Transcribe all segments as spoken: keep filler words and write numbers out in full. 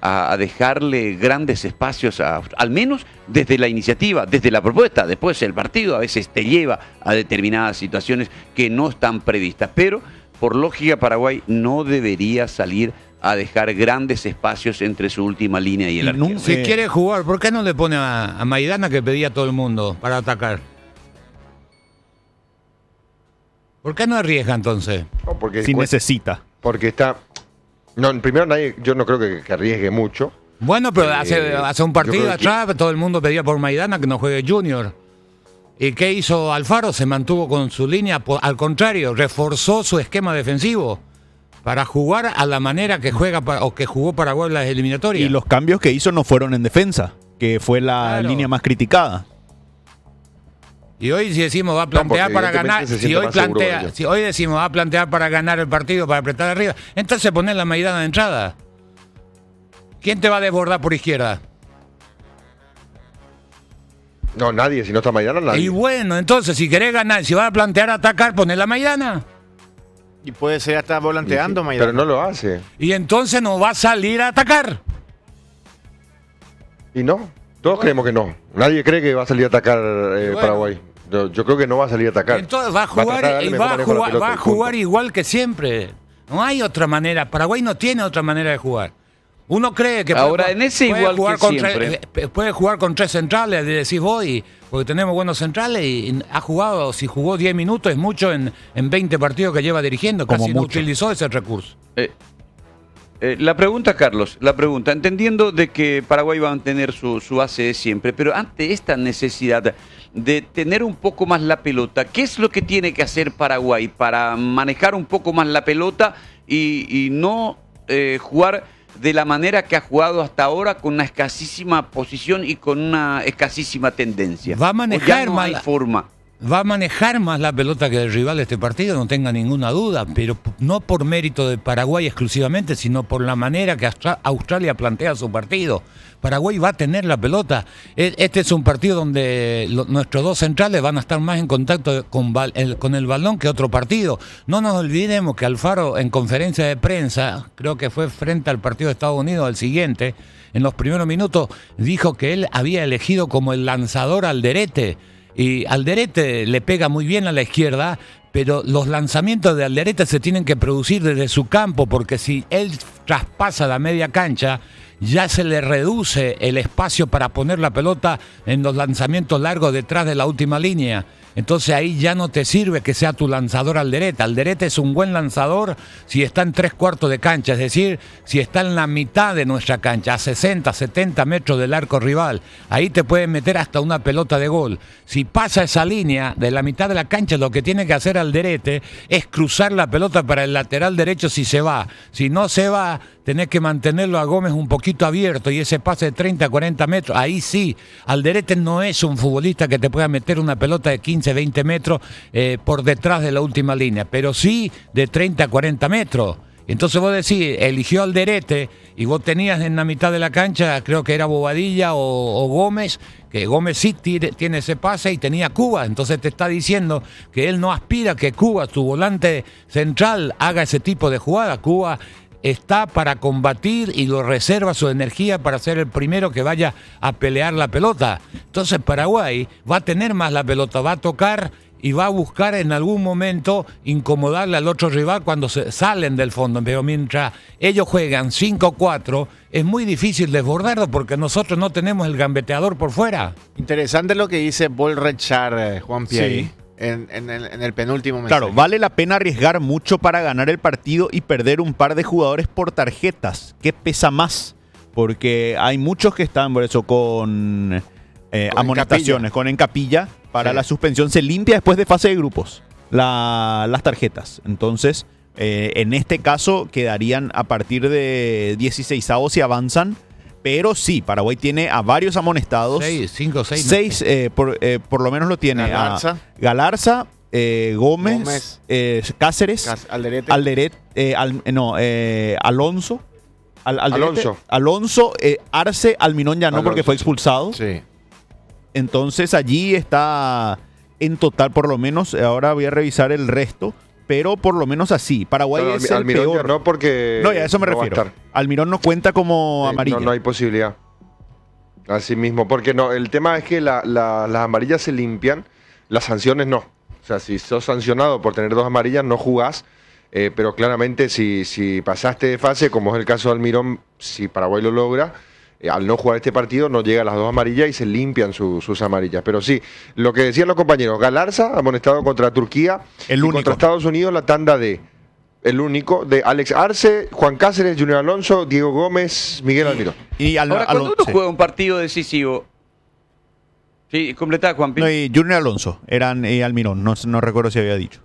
a, a dejarle grandes espacios, a, al menos desde la iniciativa, desde la propuesta. Después el partido a veces te lleva a determinadas situaciones que no están previstas, pero por lógica Paraguay no debería salir a dejar grandes espacios entre su última línea y el arquero. Si quiere jugar, ¿por qué no le pone a, a Maidana, que pedía a todo el mundo, para atacar? ¿Por qué no arriesga entonces? No, porque si necesita. Porque está... No, primero nadie, yo no creo que, que arriesgue mucho. Bueno, pero Eh, hace, hace un partido atrás que... todo el mundo pedía por Maidana que no juegue Junior. ¿Y qué hizo Alfaro? Se mantuvo con su línea, al contrario, reforzó su esquema defensivo para jugar a la manera que juega o que jugó Paraguay en las eliminatorias. Y los cambios que hizo no fueron en defensa, que fue la Claro. línea más criticada. Y hoy si decimos va a plantear No, para ganar, se si siente hoy más seguro plantea, que yo. si hoy decimos va a plantear para ganar el partido, para apretar arriba, entonces poner la Maidana de entrada. ¿Quién te va a desbordar por izquierda? No, nadie, si no está Maidana, nadie. Y bueno, entonces si querés ganar, si vas a plantear atacar, poner la Maidana. Y puede ser hasta volanteando, Sí, Maidana. pero no lo hace. Y entonces no va a salir a atacar. Y no, todos creemos que no. Nadie cree que va a salir a atacar eh, bueno. Paraguay. Yo, yo creo que no va a salir a atacar. Entonces va a jugar, tratar de darle y mejor va a manejo a la jugar, pelota va a y punto. jugar igual que siempre. No hay otra manera. Paraguay no tiene otra manera de jugar. Uno cree que Ahora, puede, en ese puede igual jugar que con siempre. tres, puede jugar con tres centrales, decís vos, y, porque tenemos buenos centrales, y, y ha jugado, si jugó diez minutos, es mucho en, en veinte partidos que lleva dirigiendo, Como casi no mucho. utilizó ese recurso. Eh, eh, la pregunta, Carlos, la pregunta, entendiendo de que Paraguay va a mantener su, su base de siempre, pero ante esta necesidad de tener un poco más la pelota, ¿qué es lo que tiene que hacer Paraguay para manejar un poco más la pelota y, y no eh, jugar de la manera que ha jugado hasta ahora, con una escasísima posición y con una escasísima tendencia? Va a ¿O manejar ya no mal- hay forma? Va a manejar más la pelota que el rival de este partido, no tenga ninguna duda, pero p- no por mérito de Paraguay exclusivamente, sino por la manera que Austra- Australia plantea su partido. Paraguay va a tener la pelota. E- Este es un partido donde lo- nuestros dos centrales van a estar más en contacto con, bal- el, con el balón que otro partido. No nos olvidemos que Alfaro, en conferencia de prensa, creo que fue frente al partido de Estados Unidos, al siguiente, en los primeros minutos, dijo que él había elegido como el lanzador Alderete. Y Alderete le pega muy bien a la izquierda, pero los lanzamientos de Alderete se tienen que producir desde su campo, porque si él traspasa la media cancha, ya se le reduce el espacio para poner la pelota en los lanzamientos largos detrás de la última línea. Entonces ahí ya no te sirve que sea tu lanzador Alderete. Alderete es un buen lanzador si está en tres cuartos de cancha, es decir, si está en la mitad de nuestra cancha, a sesenta, setenta metros del arco rival. Ahí te pueden meter hasta una pelota de gol. Si pasa esa línea de la mitad de la cancha, lo que tiene que hacer Alderete es cruzar la pelota para el lateral derecho si se va. Si no se va, tenés que mantenerlo a Gómez un poquito abierto y ese pase de treinta a cuarenta metros, ahí sí. Alderete no es un futbolista que te pueda meter una pelota de quince, veinte metros eh, por detrás de la última línea, pero sí de treinta a cuarenta metros. Entonces vos decís, eligió Alderete y vos tenías en la mitad de la cancha, creo que era Bobadilla o, o Gómez, que Gómez sí tire, tiene ese pase y tenía Cuba. Entonces te está diciendo que él no aspira que Cuba, su volante central, haga ese tipo de jugada. Cuba está para combatir y lo reserva su energía para ser el primero que vaya a pelear la pelota. Entonces Paraguay va a tener más la pelota, va a tocar y va a buscar en algún momento incomodarle al otro rival cuando se salen del fondo. Pero mientras ellos juegan cinco cuatro, es muy difícil desbordarlo porque nosotros no tenemos el gambeteador por fuera. Interesante lo que dice Paul Rechard, Juan Pierre. Sí. En, en el, en el penúltimo mensaje. Claro, vale la pena arriesgar mucho para ganar el partido y perder un par de jugadores por tarjetas. ¿Qué pesa más? Porque hay muchos que están por eso con, eh, Con amonestaciones, encapilla. con encapilla para Sí. la suspensión. Se limpia después de fase de grupos la- las tarjetas. Entonces, eh, en este caso quedarían a partir de dieciseisavos si avanzan. Pero sí, Paraguay tiene a varios amonestados. Seis, cinco, seis. no Seis, sé. eh, por, eh, por lo menos lo tiene Galarza. a Galarza, eh, Gómez, Gómez. eh, Cáceres, Cas- Alderete. Alderet, eh, Al- no, eh, Alonso, Al- Alderete, Alonso. Alonso, eh, Arce, Alminón ya no Alonso, porque fue sí. expulsado. Sí. Entonces allí está en total, por lo menos, ahora voy a revisar el resto, pero por lo menos así. Paraguay Pero es Almi- el Almirón ya peor. no, porque No, y a eso me no va a refiero. estar. Almirón no cuenta como Eh, amarilla. No, no hay posibilidad. Así mismo, porque no, el tema es que la- la- las amarillas se limpian, las sanciones no. O sea, si sos sancionado por tener dos amarillas, no jugás. Eh, pero claramente si, si pasaste de fase, como es el caso de Almirón, si Paraguay lo logra, eh, al no jugar este partido no llega a las dos amarillas y se limpian su- sus amarillas. Pero sí, lo que decían los compañeros, Galarza amonestado contra Turquía El y único. contra Estados Unidos la tanda de el único, de Alex Arce, Juan Cáceres, Junior Alonso, Diego Gómez, Miguel Almirón. Y Al- Ahora, cuando Alon- uno sí. juega un partido decisivo... Sí, completá, Juanpi. No, y Junior Alonso, eran y Almirón, no, no recuerdo si había dicho.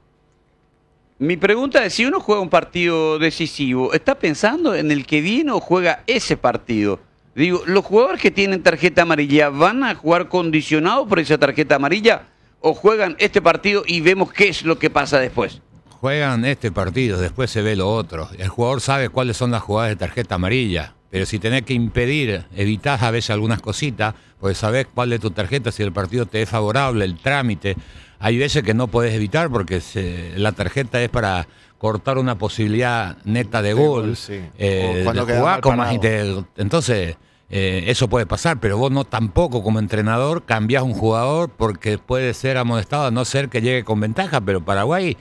Mi pregunta es, si uno juega un partido decisivo, ¿está pensando en el que viene o juega ese partido? Digo, ¿los jugadores que tienen tarjeta amarilla van a jugar condicionados por esa tarjeta amarilla o juegan este partido y vemos qué es lo que pasa después? Juegan este partido, después se ve lo otro. El jugador sabe cuáles son las jugadas de tarjeta amarilla, pero si tenés que impedir, evitás a veces algunas cositas, porque sabés cuál de tu tarjeta, si el partido te es favorable, el trámite. Hay veces que no podés evitar porque se- la tarjeta es para cortar una posibilidad neta de, De gol, gol, sí. eh, O cuando de quedás jugar mal con más parado. inte- entonces eh, eso puede pasar, pero vos no tampoco como entrenador cambiás un jugador porque puede ser amonestado, a no ser que llegue con ventaja, pero Paraguay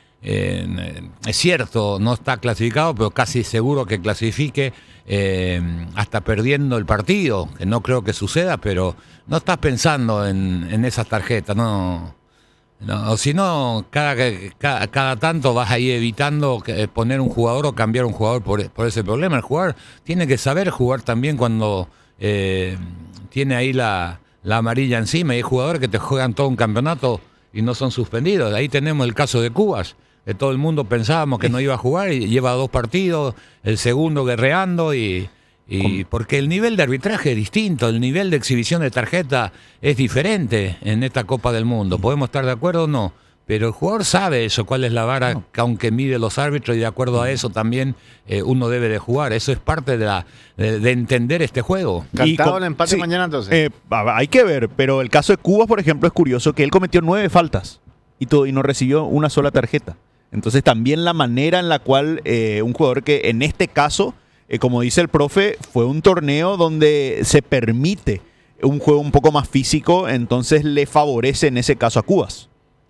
eh, es cierto, no está clasificado, pero casi seguro que clasifique eh, hasta perdiendo el partido, que no creo que suceda, pero no estás pensando en, en esas tarjetas, no. No, o si no, cada, cada, cada tanto vas ahí evitando que- poner un jugador o cambiar un jugador por, por ese problema. El jugador tiene que saber jugar también cuando eh, tiene ahí la, la amarilla encima. Y hay jugadores que te juegan todo un campeonato y no son suspendidos. Ahí tenemos el caso de Cubas, que todo el mundo pensábamos que no iba a jugar y lleva dos partidos, el segundo guerreando y... Y porque el nivel de arbitraje es distinto, el nivel de exhibición de tarjeta es diferente en esta Copa del Mundo. ¿Podemos estar de acuerdo o no? Pero el jugador sabe eso, cuál es la vara, no. que aunque mide los árbitros y de acuerdo a eso también eh, uno debe de jugar. Eso es parte de, la, de, de entender este juego. ¿Cantado con- el empate sí, mañana entonces? eh, hay que ver, pero el caso de Cuba, por ejemplo, es curioso que él cometió nueve faltas y, todo, y no recibió una sola tarjeta. Entonces también la manera en la cual eh, un jugador que en este caso... Eh, como dice el profe, fue un torneo donde se permite un juego un poco más físico, entonces le favorece en ese caso a Cubas.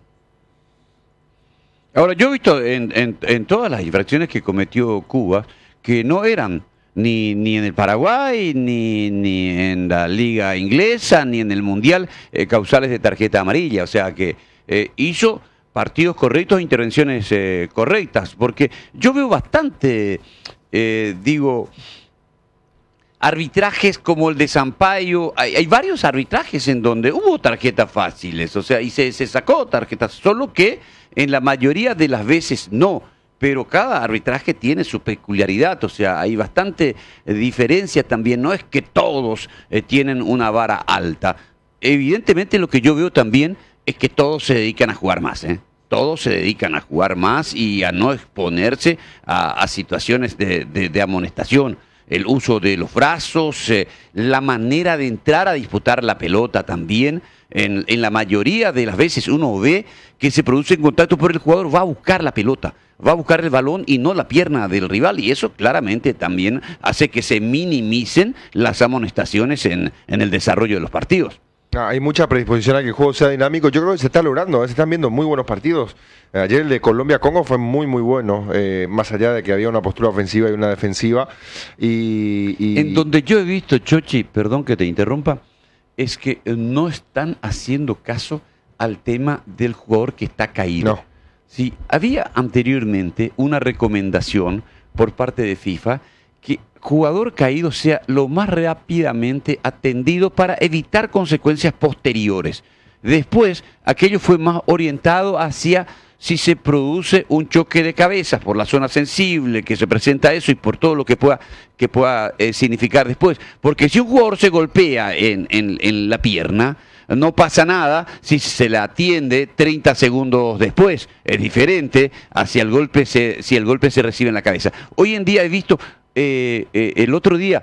Ahora, yo he visto en, en, en todas las infracciones que cometió Cuba que no eran ni, ni en el Paraguay, ni, ni en la Liga Inglesa, ni en el Mundial eh, causales de tarjeta amarilla. O sea que eh, hizo partidos correctos, intervenciones eh, correctas, porque yo veo bastante... Eh, digo, arbitrajes como el de Sampaio, hay, hay varios arbitrajes en donde hubo tarjetas fáciles, o sea, y se, se sacó tarjetas, solo que en la mayoría de las veces no, pero cada arbitraje tiene su peculiaridad, o sea, hay bastante eh, diferencia también, no es que todos eh, tienen una vara alta. Evidentemente lo que yo veo también es que todos se dedican a jugar más, ¿eh? Todos se dedican a jugar más y a no exponerse a, a situaciones de, de, de amonestación. El uso de los brazos, eh, la manera de entrar a disputar la pelota también. En, en la mayoría de las veces uno ve que se produce en contacto, pero el jugador va a buscar la pelota, va a buscar el balón y no la pierna del rival. Y eso claramente también hace que se minimicen las amonestaciones en, en el desarrollo de los partidos. Ah, hay mucha predisposición a que el juego sea dinámico. Yo creo que se está logrando, se están viendo muy buenos partidos. Eh, ayer el de Colombia-Congo fue muy, muy bueno, eh, más allá de que había una postura ofensiva y una defensiva. Y, y... En donde yo he visto, Chochi, perdón que te interrumpa, es que no están haciendo caso al tema del jugador que está caído. No. Sí, había anteriormente una recomendación por parte de FIFA que jugador caído sea lo más rápidamente atendido para evitar consecuencias posteriores. Después, aquello fue más orientado hacia si se produce un choque de cabezas por la zona sensible que se presenta eso y por todo lo que pueda, que pueda eh, significar después. Porque si un jugador se golpea en, en, en la pierna, no pasa nada si se la atiende treinta segundos después. Es diferente hacia el golpe se, si el golpe se recibe en la cabeza. Hoy en día he visto... Eh, eh, el otro día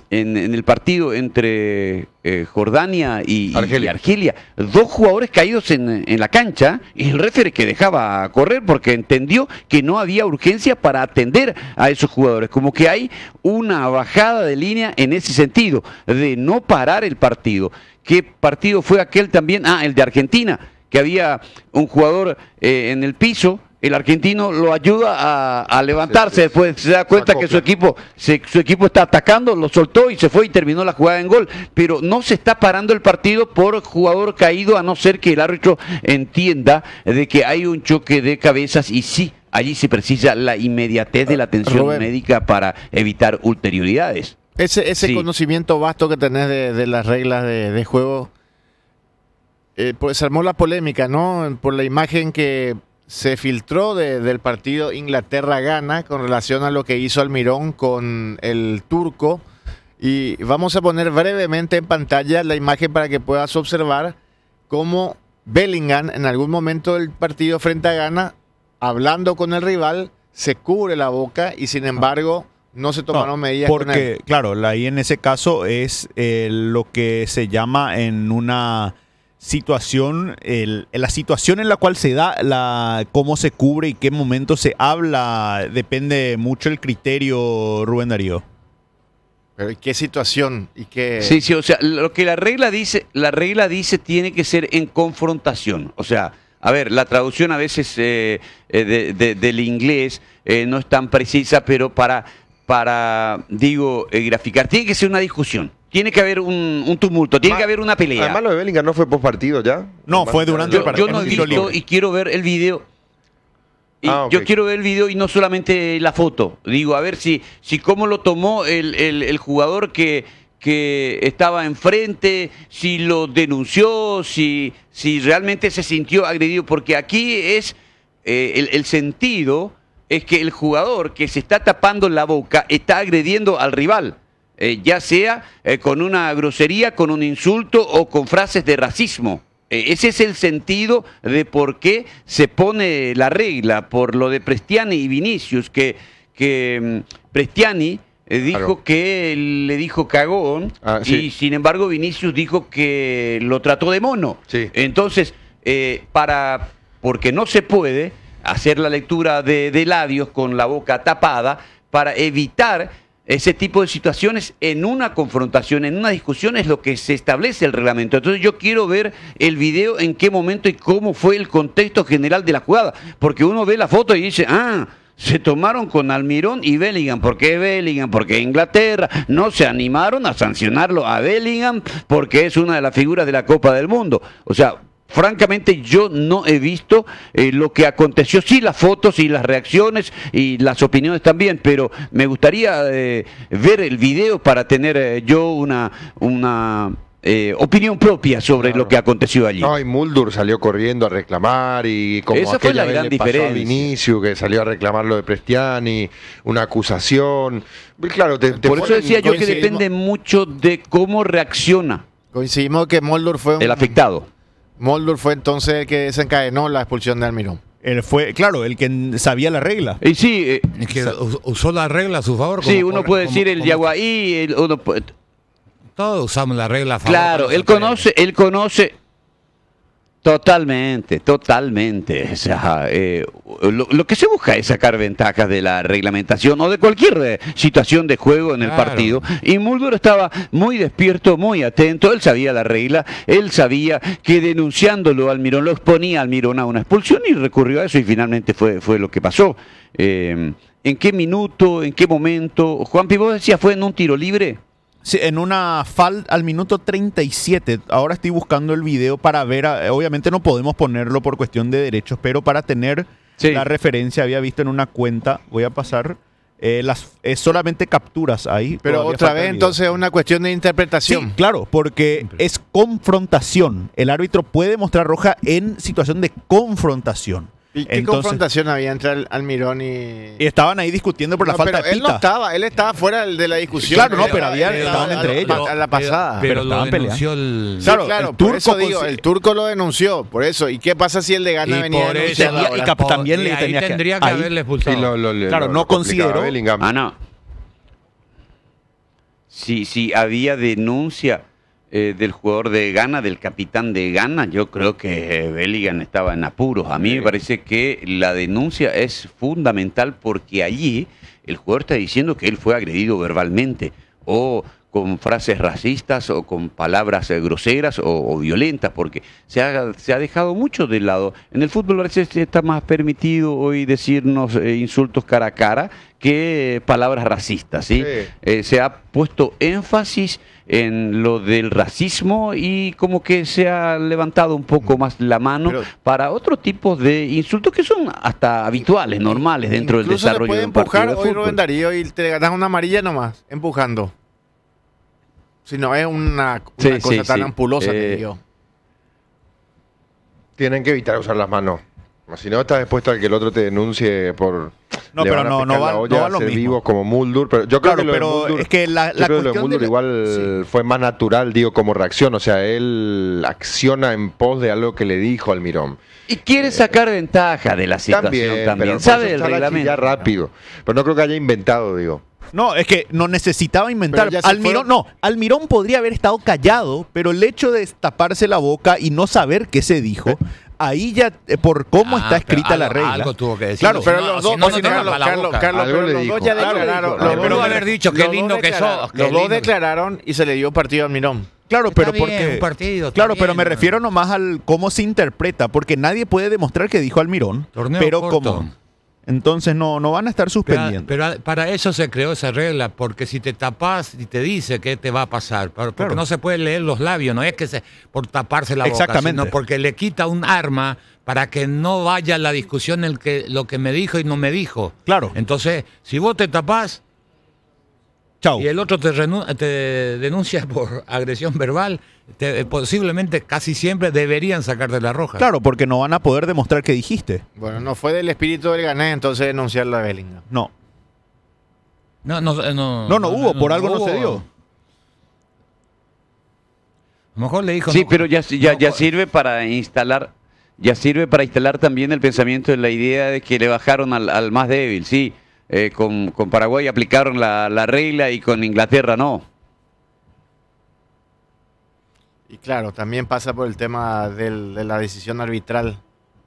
en, en el partido entre eh, Jordania y Argelia. y Argelia. Dos jugadores caídos en, en la cancha y el referee que dejaba correr porque entendió que no había urgencia para atender a esos jugadores. Como que hay una bajada de línea en ese sentido, de no parar el partido. ¿Qué partido fue aquel también? Ah, el de Argentina, que había un jugador eh, en el piso. El argentino lo ayuda a, a levantarse, Sí, sí. después se da cuenta Se que su acopla. equipo, se- su equipo está atacando, lo soltó y se fue y terminó la jugada en gol. Pero no se está parando el partido por jugador caído, a no ser que el árbitro entienda de que hay un choque de cabezas y sí, allí se precisa la inmediatez de la atención Rubén. médica para evitar ulterioridades. Ese, ese Sí. conocimiento vasto que tenés de, de las reglas de, de juego, eh, pues se armó la polémica, ¿no? Por la imagen que se filtró de- del partido Inglaterra-Ghana con relación a lo que hizo Almirón con el turco. Y vamos a poner brevemente en pantalla la imagen para que puedas observar cómo Bellingham en algún momento del partido frente a Ghana, hablando con el rival, se cubre la boca y sin embargo no se tomaron No, medidas con él. porque, claro, la- ahí en ese caso es eh, lo que se llama en una situación, el- la situación en la cual se da, la cómo se cubre y qué momento se habla, depende mucho el criterio, Rubén Darío. Pero ¿y qué situación? ¿Y qué? Sí, sí, o sea, lo que la regla dice, la regla dice tiene que ser en confrontación. O sea, a ver, la traducción a veces eh, eh, de- de- del inglés eh, no es tan precisa, pero para, para digo, eh, graficar, tiene que ser una discusión. Tiene que haber un, un tumulto, tiene Ma- que haber una pelea. Además, lo de Bellingham no fue post partido ya. No, fue durante Yo, el partido. yo no he en un tiro visto libre. y quiero ver el video. Y Ah, ok. Yo quiero ver el video y no solamente la foto. Digo, a ver si, si cómo lo tomó el, el- el jugador que, que estaba enfrente, si lo denunció, si, si realmente se sintió agredido. Porque aquí es eh, el, el sentido es que el jugador que se está tapando la boca está agrediendo al rival. Eh, ya sea eh, con una grosería, con un insulto o con frases de racismo. Eh, ese es el sentido de por qué se pone la regla, por lo de Prestiani y Vinicius, que, que mm, Prestiani eh, dijo Claro. que le dijo cagón Ah, y sí. sin embargo Vinicius dijo que lo trató de mono. Sí. Entonces, eh, para porque no se puede hacer la lectura de, de labios con la boca tapada para evitar ese tipo de situaciones en una confrontación, en una discusión, es lo que se establece el reglamento. Entonces yo quiero ver el video en qué momento y cómo fue el contexto general de la jugada, porque uno ve la foto y dice, ah, se tomaron con Almirón y Bellingham. ¿Por qué Bellingham? Porque Inglaterra no se animaron a sancionarlo a Bellingham porque es una de las figuras de la Copa del Mundo. O sea, francamente yo no he visto eh, lo que aconteció, sí las fotos y las reacciones y las opiniones también, pero me gustaría eh, ver el video para tener eh, yo una, una eh, opinión propia sobre Claro. lo que aconteció allí. No, y Muldur salió corriendo a reclamar y como Esa fue aquella la vez gran le pasó a diferencia. Vinicius, que salió a reclamar lo de Prestiani, una acusación. Y claro, te, te Por eso ponen- decía yo que coincidimos. depende mucho de cómo reacciona Coincidimos que Moldur fue un- el afectado. Moldur fue entonces el que desencadenó la expulsión de Almirón. Él fue, claro, el que sabía la regla. Y sí, eh, Es que us- usó la regla a su favor. sí, como- uno puede como- decir el como- Yaguaí, el, uno puede- Todos usamos la regla a favor. claro, cuando él se puede. conoce, él conoce totalmente, totalmente. O sea, eh, lo, lo que se busca es sacar ventajas de la reglamentación o de cualquier eh, situación de juego en el Claro. partido. Y Mulder estaba muy despierto, muy atento. Él sabía la regla, él sabía que denunciándolo al Mirón lo exponía al Mirón a una expulsión y recurrió a eso y finalmente fue, fue lo que pasó. Eh, ¿En qué minuto, en qué momento? Juan Pibó decía, ¿fue en un tiro libre? Sí, en una falta al minuto treinta y siete. Ahora estoy buscando el video para ver. a- Obviamente no podemos ponerlo por cuestión de derechos, pero para tener Sí. la referencia, había visto en una cuenta. Voy a pasar. eh, las es solamente capturas ahí. Pero todavía otra falta vez el video. entonces es una cuestión de Sí, interpretación. claro, porque es confrontación. El árbitro puede mostrar roja en situación de confrontación. ¿Y qué Entonces- confrontación había entre Al- Almirón y...? Y estaban ahí discutiendo por la No, falta pero de él no pita. estaba, él estaba fuera de la discusión. Claro, no, Él pero estaba- había- él estaban estaba entre a- ellos. A la pasada. Pero, Pero lo estaban denunció el... Sí, Claro, claro, el por turco eso digo, consi- el turco lo denunció, por eso. ¿Y qué pasa si el de Ghana Y venía a por eso- denunciarlo y- ahora? y cap- también le y ahí tenía que- tendría que, ahí- haberle Sí, expulsado. lo- lo- lo- Claro, lo- no lo complicaba considero- Bellingham. Ah, no. si, si había denuncia eh, del jugador de Ghana, del capitán de Ghana, yo creo que Bellingham estaba en apuros. A mí Sí. me parece que la denuncia es fundamental porque allí el jugador está diciendo que él fue agredido verbalmente o con frases racistas o con palabras eh, groseras o, o violentas, porque se ha, se ha dejado mucho de lado. En el fútbol a veces está más permitido hoy decirnos eh, insultos cara a cara que eh, palabras racistas, ¿sí? Sí. Eh, se ha puesto énfasis en lo del racismo y como que se ha levantado un poco más la mano Pero- para otro tipo de insultos que son hasta habituales, normales dentro del Incluso se desarrollo puede de un partido empujar de hoy fútbol. Rubén Darío y te ganas una amarilla nomás, empujando. Si no es una, una Sí, cosa sí, tan sí. ampulosa, te Eh, digo. Tienen que evitar usar las manos. Si no, estás dispuesto a que el otro te denuncie por. No, le pero van a no- no pescar va- la olla, no va lo ser mismo. vivos como Muldur. Pero yo creo Claro, que lo de pero Muldur- es que la, yo la creo que lo de cuestión Muldur de la- igual fue más natural, digo, como reacción. O sea, él acciona en pos de algo que le dijo Almirón. Y quiere sacar ventaja de la situación También, también. pero Sabe por eso el sale a reglamento. chillar rápido. Pero no creo que haya inventado, digo. No, es que no necesitaba inventar. Pero ya se Almirón, fueron- no, Almirón podría haber estado callado, pero el hecho de taparse la boca y no saber qué se dijo, ahí ya, eh, por cómo Ah, está pero escrita la algo- regla. algo tuvo que decir. Claro, Si Pero no- los si dos, no, no pues, te Carlos, tapa la Carlos, boca. Carlos, Algo pero le los dos dijo. ya Algo le declararon. dijo. los Pero dos pudo haber dicho, qué los dos lindo que declararon- sos, qué Los dos lindo. declararon y se le dio partido a Almirón. Claro, Está pero bien, porque un partido, está claro, pero bien, me ¿no? refiero nomás al cómo se interpreta, porque nadie puede demostrar que dijo Almirón, Torneo pero corto. como entonces no no van a estar Pero, suspendiendo. pero para eso se creó esa regla, porque si te tapas y te dice qué te va a pasar, porque Claro. no se puede leer los labios, no es que se, por taparse la boca, Exactamente. sino porque le quita un arma para que no vaya la discusión en que lo que me dijo y no me dijo. Claro. Entonces, si vos te tapás Chau. y el otro te, renu- te denuncia por agresión verbal, te- posiblemente casi siempre deberían sacarte la roja. Claro, porque no van a poder demostrar que dijiste. Bueno, no fue del espíritu del Gané, entonces denunciarlo a Bellingham. No. No, no, no, No, no hubo, por algo no se hubo. dio. A lo mejor le dijo. Sí, no, pero ya, ya, no, ya sirve para instalar, ya sirve para instalar también el pensamiento de la idea de que le bajaron al, al más débil, sí. Eh, con, con Paraguay aplicaron la, la regla y con Inglaterra no. Y claro, también pasa por el tema del- de la decisión arbitral.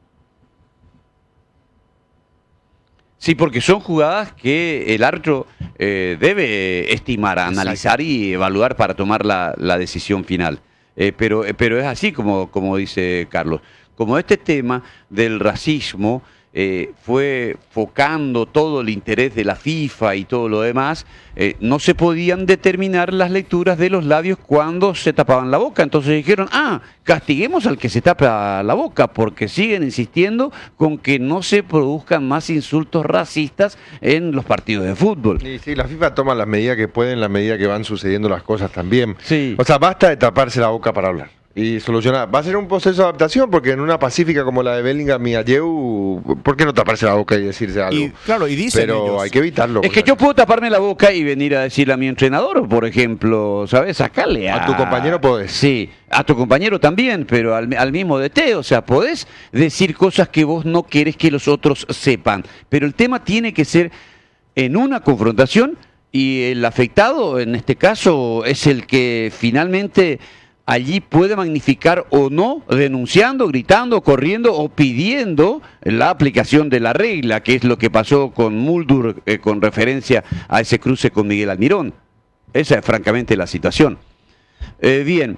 Sí, porque son jugadas que el árbitro eh, debe estimar, analizar y evaluar para tomar la, la decisión final. Eh, pero, eh, pero es así como, como dice Carlos. Como este tema del racismo eh, fue focando todo el interés de la FIFA y todo lo demás, eh, no se podían determinar las lecturas de los labios cuando se tapaban la boca. Entonces dijeron, ah, castiguemos al que se tapa la boca, porque siguen insistiendo con que no se produzcan más insultos racistas en los partidos de fútbol. Y sí, la FIFA toma las medidas que puede en la medida que van sucediendo las cosas también. Sí. O sea, basta de taparse la boca para hablar. Y solucionar. Va a ser un proceso de adaptación porque en una pacífica como la de Bellingham y Ayew, ¿por qué no taparse la boca y decirse algo? Y claro, y dicen Pero ellos, hay que evitarlo. Es que o sea. yo puedo taparme la boca y venir a decirle a mi entrenador, por ejemplo, ¿sabes? Sacarle a... A tu compañero podés. Sí, a tu compañero también, pero al, al mismo D T, o sea, podés decir cosas que vos no querés que los otros sepan. Pero el tema tiene que ser en una confrontación y el afectado, en este caso, es el que finalmente allí puede magnificar o no, denunciando, gritando, corriendo o pidiendo la aplicación de la regla, que es lo que pasó con Muldur eh, con referencia a ese cruce con Miguel Almirón. Esa es francamente la situación. Eh, bien,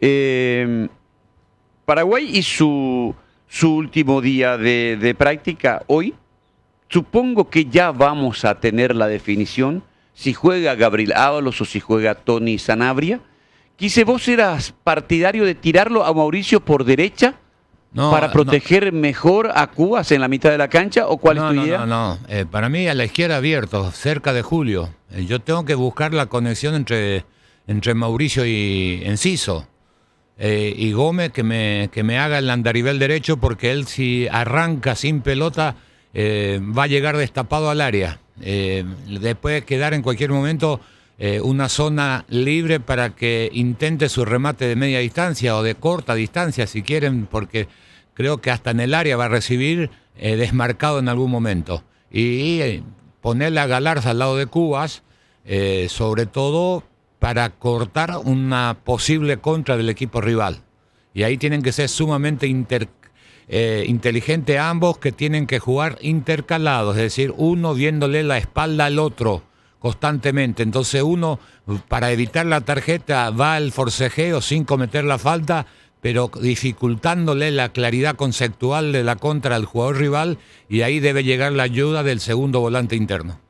eh, Paraguay y su, su último día de, de práctica hoy, supongo que ya vamos a tener la definición si juega Gabriel Ábalos o si juega Tony Sanabria. Quise, vos eras partidario de tirarlo a Mauricio por derecha No, para no. proteger mejor a Cubas en la mitad de la cancha, ¿o cuál no, es tu no, idea? No, no, Eh, para mí a la izquierda abierto, cerca de Julio. Eh, yo tengo que buscar la conexión entre, entre Mauricio y Enciso. Eh, y Gómez que me, que me haga el andarivel derecho, porque él si arranca sin pelota eh, va a llegar destapado al área. Eh, después quedar en cualquier momento eh, una zona libre para que intente su remate de media distancia o de corta distancia si quieren, porque creo que hasta en el área va a recibir eh, desmarcado en algún momento. Y eh, ponerle a Galarza al lado de Cubas, eh, sobre todo para cortar una posible contra del equipo rival. Y ahí tienen que ser sumamente inter, eh, inteligentes ambos, que tienen que jugar intercalados, es decir, uno viéndole la espalda al otro constantemente. Entonces uno, para evitar la tarjeta, va al forcejeo sin cometer la falta, pero dificultándole la claridad conceptual de la contra al jugador rival, y ahí debe llegar la ayuda del segundo volante interno.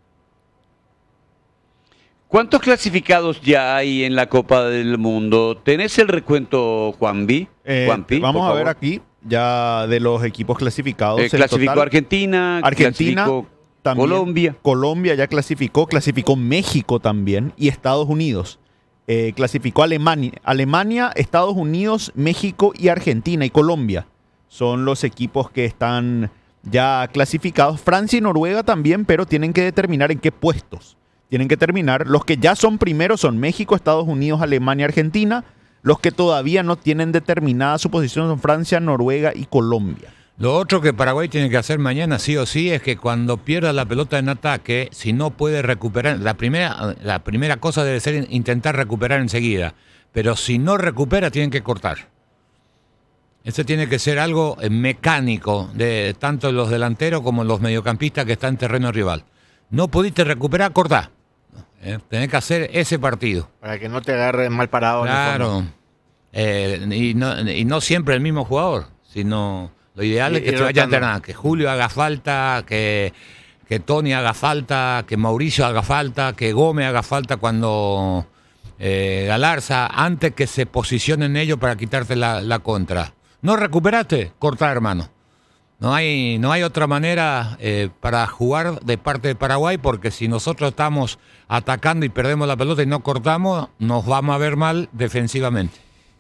¿Cuántos clasificados ya hay en la Copa del Mundo? ¿Tenés el recuento, Juanpi? Eh, Juanpi, vamos por a ver favor. aquí, ya de los equipos clasificados. Eh, el clasificó total. Argentina, Argentina, clasificó también, Colombia. Colombia ya clasificó, clasificó México también y Estados Unidos. Eh, clasificó Alemania, Alemania, Estados Unidos, México y Argentina y Colombia. Son los equipos que están ya clasificados. Francia y Noruega también, pero tienen que determinar en qué puestos. Tienen que terminar. Los que ya son primeros son México, Estados Unidos, Alemania, Argentina. Los que todavía no tienen determinada su posición son Francia, Noruega y Colombia. Lo otro que Paraguay tiene que hacer mañana sí o sí es que cuando pierda la pelota en ataque, si no puede recuperar, la primera, la primera cosa debe ser intentar recuperar enseguida, pero si no recupera tienen que cortar. Ese tiene que ser algo mecánico de tanto los delanteros como los mediocampistas que están en terreno rival. No pudiste recuperar, cortá. ¿Eh? Tenés que hacer ese partido. Para que no te agarren mal parado. Claro. Eh, y, no, y no siempre el mismo jugador, sino... Lo ideal es que se vaya a alternar, que Julio haga falta, que, que Tony haga falta, que Mauricio haga falta, que Gómez haga falta cuando eh, Galarza, antes que se posicionen ellos para quitarte la, la contra. ¿No recuperaste? Corta, hermano. No hay, no hay otra manera eh, para jugar de parte de Paraguay, porque si nosotros estamos atacando y perdemos la pelota y no cortamos, nos vamos a ver mal defensivamente.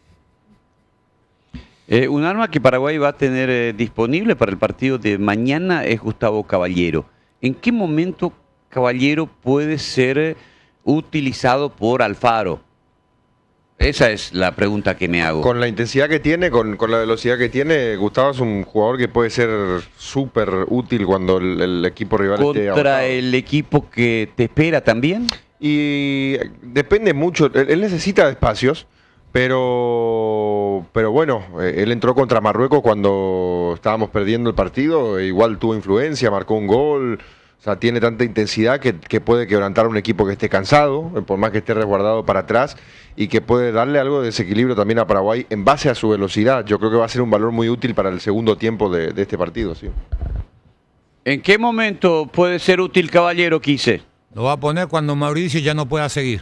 Eh, un arma que Paraguay va a tener eh, disponible para el partido de mañana es Gustavo Caballero. ¿En qué momento Caballero puede ser eh, utilizado por Alfaro? Esa es la pregunta que me hago. Con la intensidad que tiene, con, con la velocidad que tiene, Gustavo es un jugador que puede ser súper útil cuando el, el equipo rival esté ¿Contra agotado. el equipo que te espera también? Y depende mucho, él, él necesita espacios, pero, pero bueno, eh, él entró contra Marruecos cuando estábamos perdiendo el partido, e igual tuvo influencia, marcó un gol, o sea, tiene tanta intensidad que, que puede quebrantar a un equipo que esté cansado, eh, por más que esté resguardado para atrás, y que puede darle algo de desequilibrio también a Paraguay en base a su velocidad. Yo creo que va a ser un valor muy útil para el segundo tiempo de, de este partido, sí. ¿En qué momento puede ser útil Caballero, Quise? Lo va a poner cuando Mauricio ya no pueda seguir.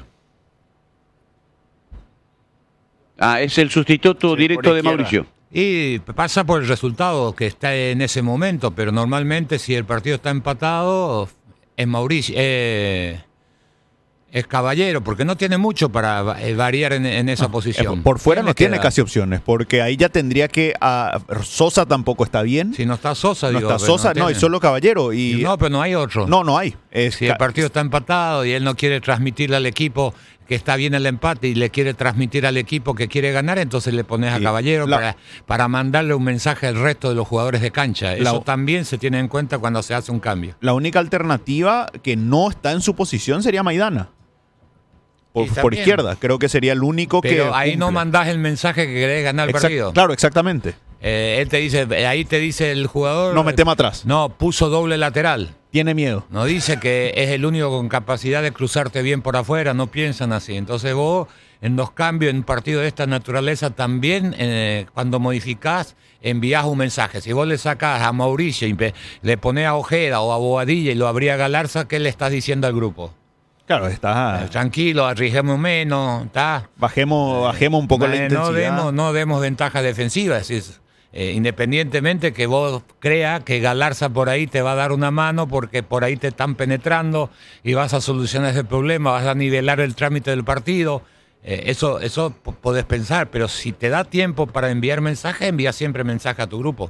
Ah, es el sustituto Sí, directo por de izquierda. Mauricio. Y pasa por el resultado que está en ese momento, pero normalmente si el partido está empatado, es Mauricio, eh, es Caballero, porque no tiene mucho para eh, variar en, en esa posición. Eh, Por fuera ¿Quién no le tiene queda? casi opciones, porque ahí ya tendría que... ah, Sosa tampoco está bien. Si no está Sosa, no digo, está pero Sosa, no, y tiene. solo Caballero. Y, No, pero no hay otro. no, no hay. Es Si el ca- partido está empatado y él no quiere transmitirle al equipo que está bien el empate y le quiere transmitir al equipo que quiere ganar, entonces le pones a Sí. Caballero La- para, para mandarle un mensaje al resto de los jugadores de cancha. La- Eso también se tiene en cuenta cuando se hace un cambio. La única alternativa que no está en su posición sería Maidana. Por, Y por también. izquierda. Creo que sería el único que. Pero ahí no cumple. mandás el mensaje que querés ganar el Exact- partido. Claro, exactamente. Eh, él te dice, ahí te dice el jugador... No metemos atrás. No, puso doble lateral. Tiene miedo. No dice que es el único con capacidad de cruzarte bien por afuera, no piensan así. Entonces vos, en los cambios, en un partido de esta naturaleza, también eh, cuando modificás, enviás un mensaje. Si vos le sacás a Mauricio y pe- le ponés a Ojeda o a Boadilla y lo abría a Galarza, ¿qué le estás diciendo al grupo? Claro, está. Eh, Tranquilo, arriesguemos menos, ¿está? Bajemos, bajemos un poco la Eh, intensidad. No demos, no demos ventaja defensiva, es decir, eh, independientemente que vos creas que Galarza por ahí te va a dar una mano porque por ahí te están penetrando y vas a solucionar ese problema, vas a nivelar el trámite del partido. Eh, eso eso p- podés pensar, pero si te da tiempo para enviar mensaje, envía siempre mensaje a tu grupo.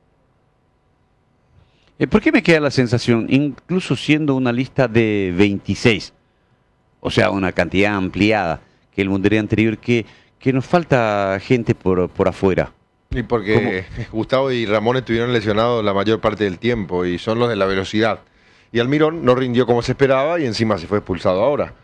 Eh, ¿Por qué me queda la sensación, incluso siendo una lista de veintiséis, o sea, una cantidad ampliada que el mundial anterior, que, que nos falta gente por, por afuera? Y porque Gustavo y Ramón estuvieron lesionados la mayor parte del tiempo y son los de la velocidad. Y Almirón no rindió como se esperaba y encima se fue expulsado ahora.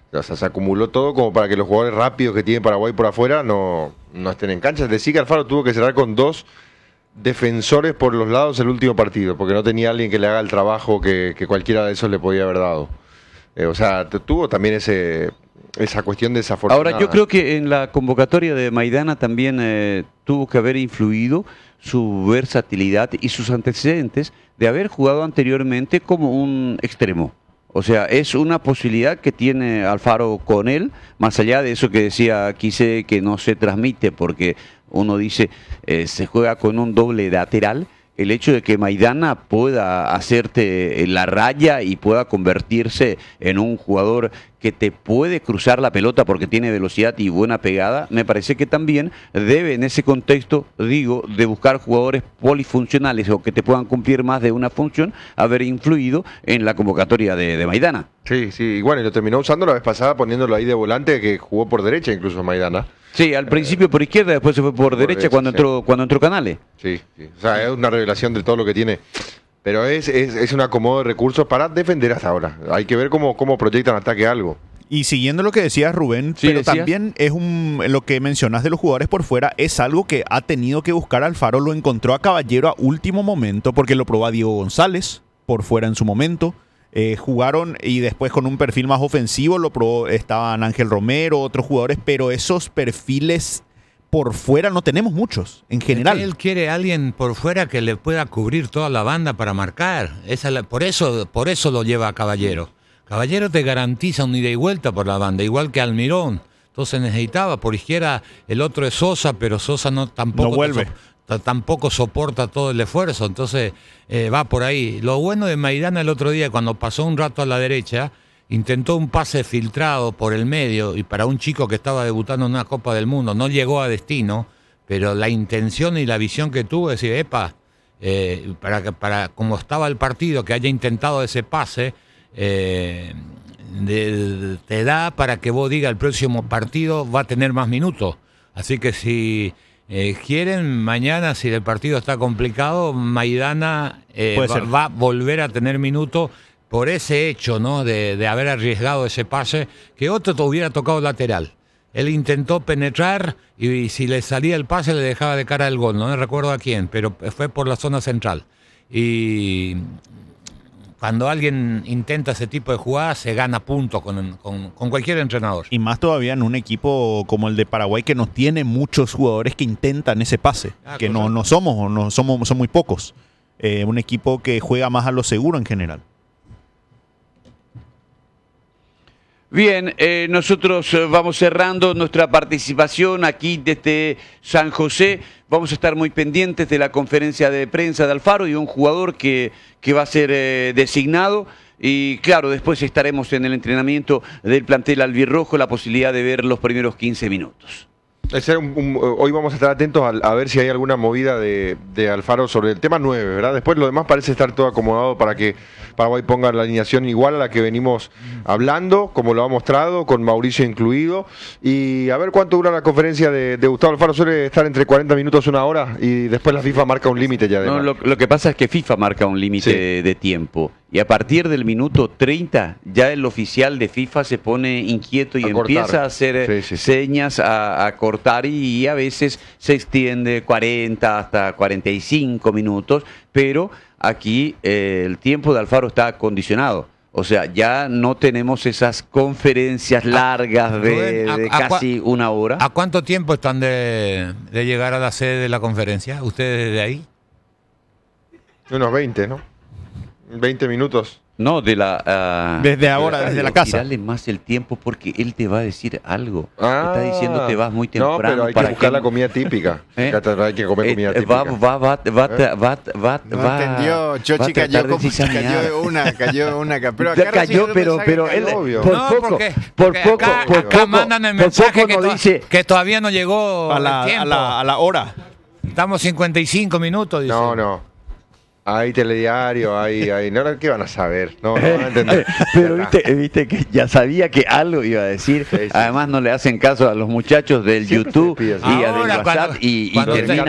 O sea, se acumuló todo como para que los jugadores rápidos que tiene Paraguay por afuera no, no estén en cancha. Decía que Alfaro tuvo que cerrar con dos defensores por los lados el último partido, porque no tenía alguien que le haga el trabajo que, que cualquiera de esos le podía haber dado. Eh, o sea, tuvo también ese esa cuestión desafortunada. Ahora, yo creo que en la convocatoria de Maidana también eh, tuvo que haber influido su versatilidad y sus antecedentes de haber jugado anteriormente como un extremo. O sea, es una posibilidad que tiene Alfaro con él, más allá de eso que decía Quise, que no se transmite porque uno dice eh, se juega con un doble lateral. El hecho de que Maidana pueda hacerte la raya y pueda convertirse en un jugador que te puede cruzar la pelota porque tiene velocidad y buena pegada, me parece que también debe en ese contexto, digo, de buscar jugadores polifuncionales o que te puedan cumplir más de una función, haber influido en la convocatoria de, de Maidana. Sí, sí, y bueno, y lo terminó usando la vez pasada poniéndolo ahí de volante, que jugó por derecha incluso Maidana. Sí, al principio por izquierda, después se fue por, por derecha, derecha cuando, sí. entró, cuando entró Canales. Sí, sí, o sea, es una revelación de todo lo que tiene. Pero es, es, es un acomodo de recursos para defender hasta ahora. Hay que ver cómo, cómo proyectan ataque algo. Y siguiendo lo que decías, Rubén, sí, pero decía. también es un lo que mencionas de los jugadores por fuera, es algo que ha tenido que buscar Alfaro. Lo encontró a Caballero a último momento, porque lo probó a Diego González por fuera en su momento. Eh, jugaron y después con un perfil más ofensivo lo probó, estaban Ángel Romero, otros jugadores, pero esos perfiles por fuera no tenemos muchos, en general. Es que él quiere a alguien por fuera que le pueda cubrir toda la banda para marcar. Esa la, por eso, por eso lo lleva a Caballero. Caballero te garantiza un ida y vuelta por la banda, igual que Almirón. Entonces necesitaba por izquierda, el otro es Sosa, pero Sosa no tampoco no vuelve. So, tampoco soporta todo el esfuerzo, entonces eh, va por ahí. Lo bueno de Maidana el otro día, cuando pasó un rato a la derecha, intentó un pase filtrado por el medio y para un chico que estaba debutando en una Copa del Mundo, no llegó a destino, pero la intención y la visión que tuvo es decir, epa, eh, para, que, para como estaba el partido, que haya intentado ese pase, eh, de, te da para que vos digas el próximo partido va a tener más minutos. Así que si eh, quieren, mañana, si el partido está complicado, Maidana eh, va, va a volver a tener minutos por ese hecho, ¿no? De, de haber arriesgado ese pase, que otro te hubiera tocado lateral. Él intentó penetrar y, y si le salía el pase le dejaba de cara el gol. No me recuerdo a quién, pero fue por la zona central. Y cuando alguien intenta ese tipo de jugadas, se gana puntos con, con, con cualquier entrenador. Y más todavía en un equipo como el de Paraguay, que no tiene muchos jugadores que intentan ese pase. Ah, que no, no somos, no somos, son muy pocos. Eh, un equipo que juega más a lo seguro en general. Bien, eh, nosotros vamos cerrando nuestra participación aquí desde San José. Vamos a estar muy pendientes de la conferencia de prensa de Alfaro y un jugador que, que va a ser eh, designado. Y claro, después estaremos en el entrenamiento del plantel albirrojo, la posibilidad de ver los primeros quince minutos. Un, un, hoy vamos a estar atentos a, a ver si hay alguna movida de, de Alfaro sobre el tema nueve, ¿verdad? Después lo demás parece estar todo acomodado para que Paraguay ponga la alineación igual a la que venimos hablando, como lo ha mostrado, con Mauricio incluido. Y a ver cuánto dura la conferencia de, de Gustavo Alfaro. Suele estar entre cuarenta minutos y una hora y después la FIFA marca un límite ya. No, lo, lo que pasa es que FIFA marca un límite sí. de, de tiempo. Y a partir del minuto treinta, ya el oficial de FIFA se pone inquieto y a empieza cortar. a hacer sí, sí, señas, sí. A, a cortar y, y a veces se extiende cuarenta hasta cuarenta y cinco minutos, pero aquí eh, el tiempo de Alfaro está condicionado. O sea, ya no tenemos esas conferencias largas de, Rubén, a, de casi a, una hora. ¿A cuánto tiempo están de, de llegar a la sede de la conferencia? ¿Ustedes de ahí? Unos veinte, ¿no? veinte minutos. No, de la... Uh, desde ahora, desde la casa. Dale más el tiempo porque él te va a decir algo. Ah, te está diciendo te vas muy temprano. No, pero hay para que buscar que... la comida típica. ¿Eh? Hay que comer comida eh, típica. Va, va, va, va, ¿Eh? va, va, no va, entendió. Chochi cayó, como, cayó de una, cayó de una. Pero acá cayó, pero, pero él... Obvio. Por no, poco, porque, por porque poco, acá, por acá poco, mandan el por mensaje poco que, no to dice... que todavía no llegó a la, el tiempo. A la, a la hora. Estamos cincuenta y cinco minutos, dice. No, no. Hay telediario, hay, hay... No, ¿qué van a saber? No, no van a entender. Pero viste, viste que ya sabía que algo iba a decir. Sí, sí. Además no le hacen caso a los muchachos del Siempre YouTube y a del WhatsApp cuando, y, y cuando termina...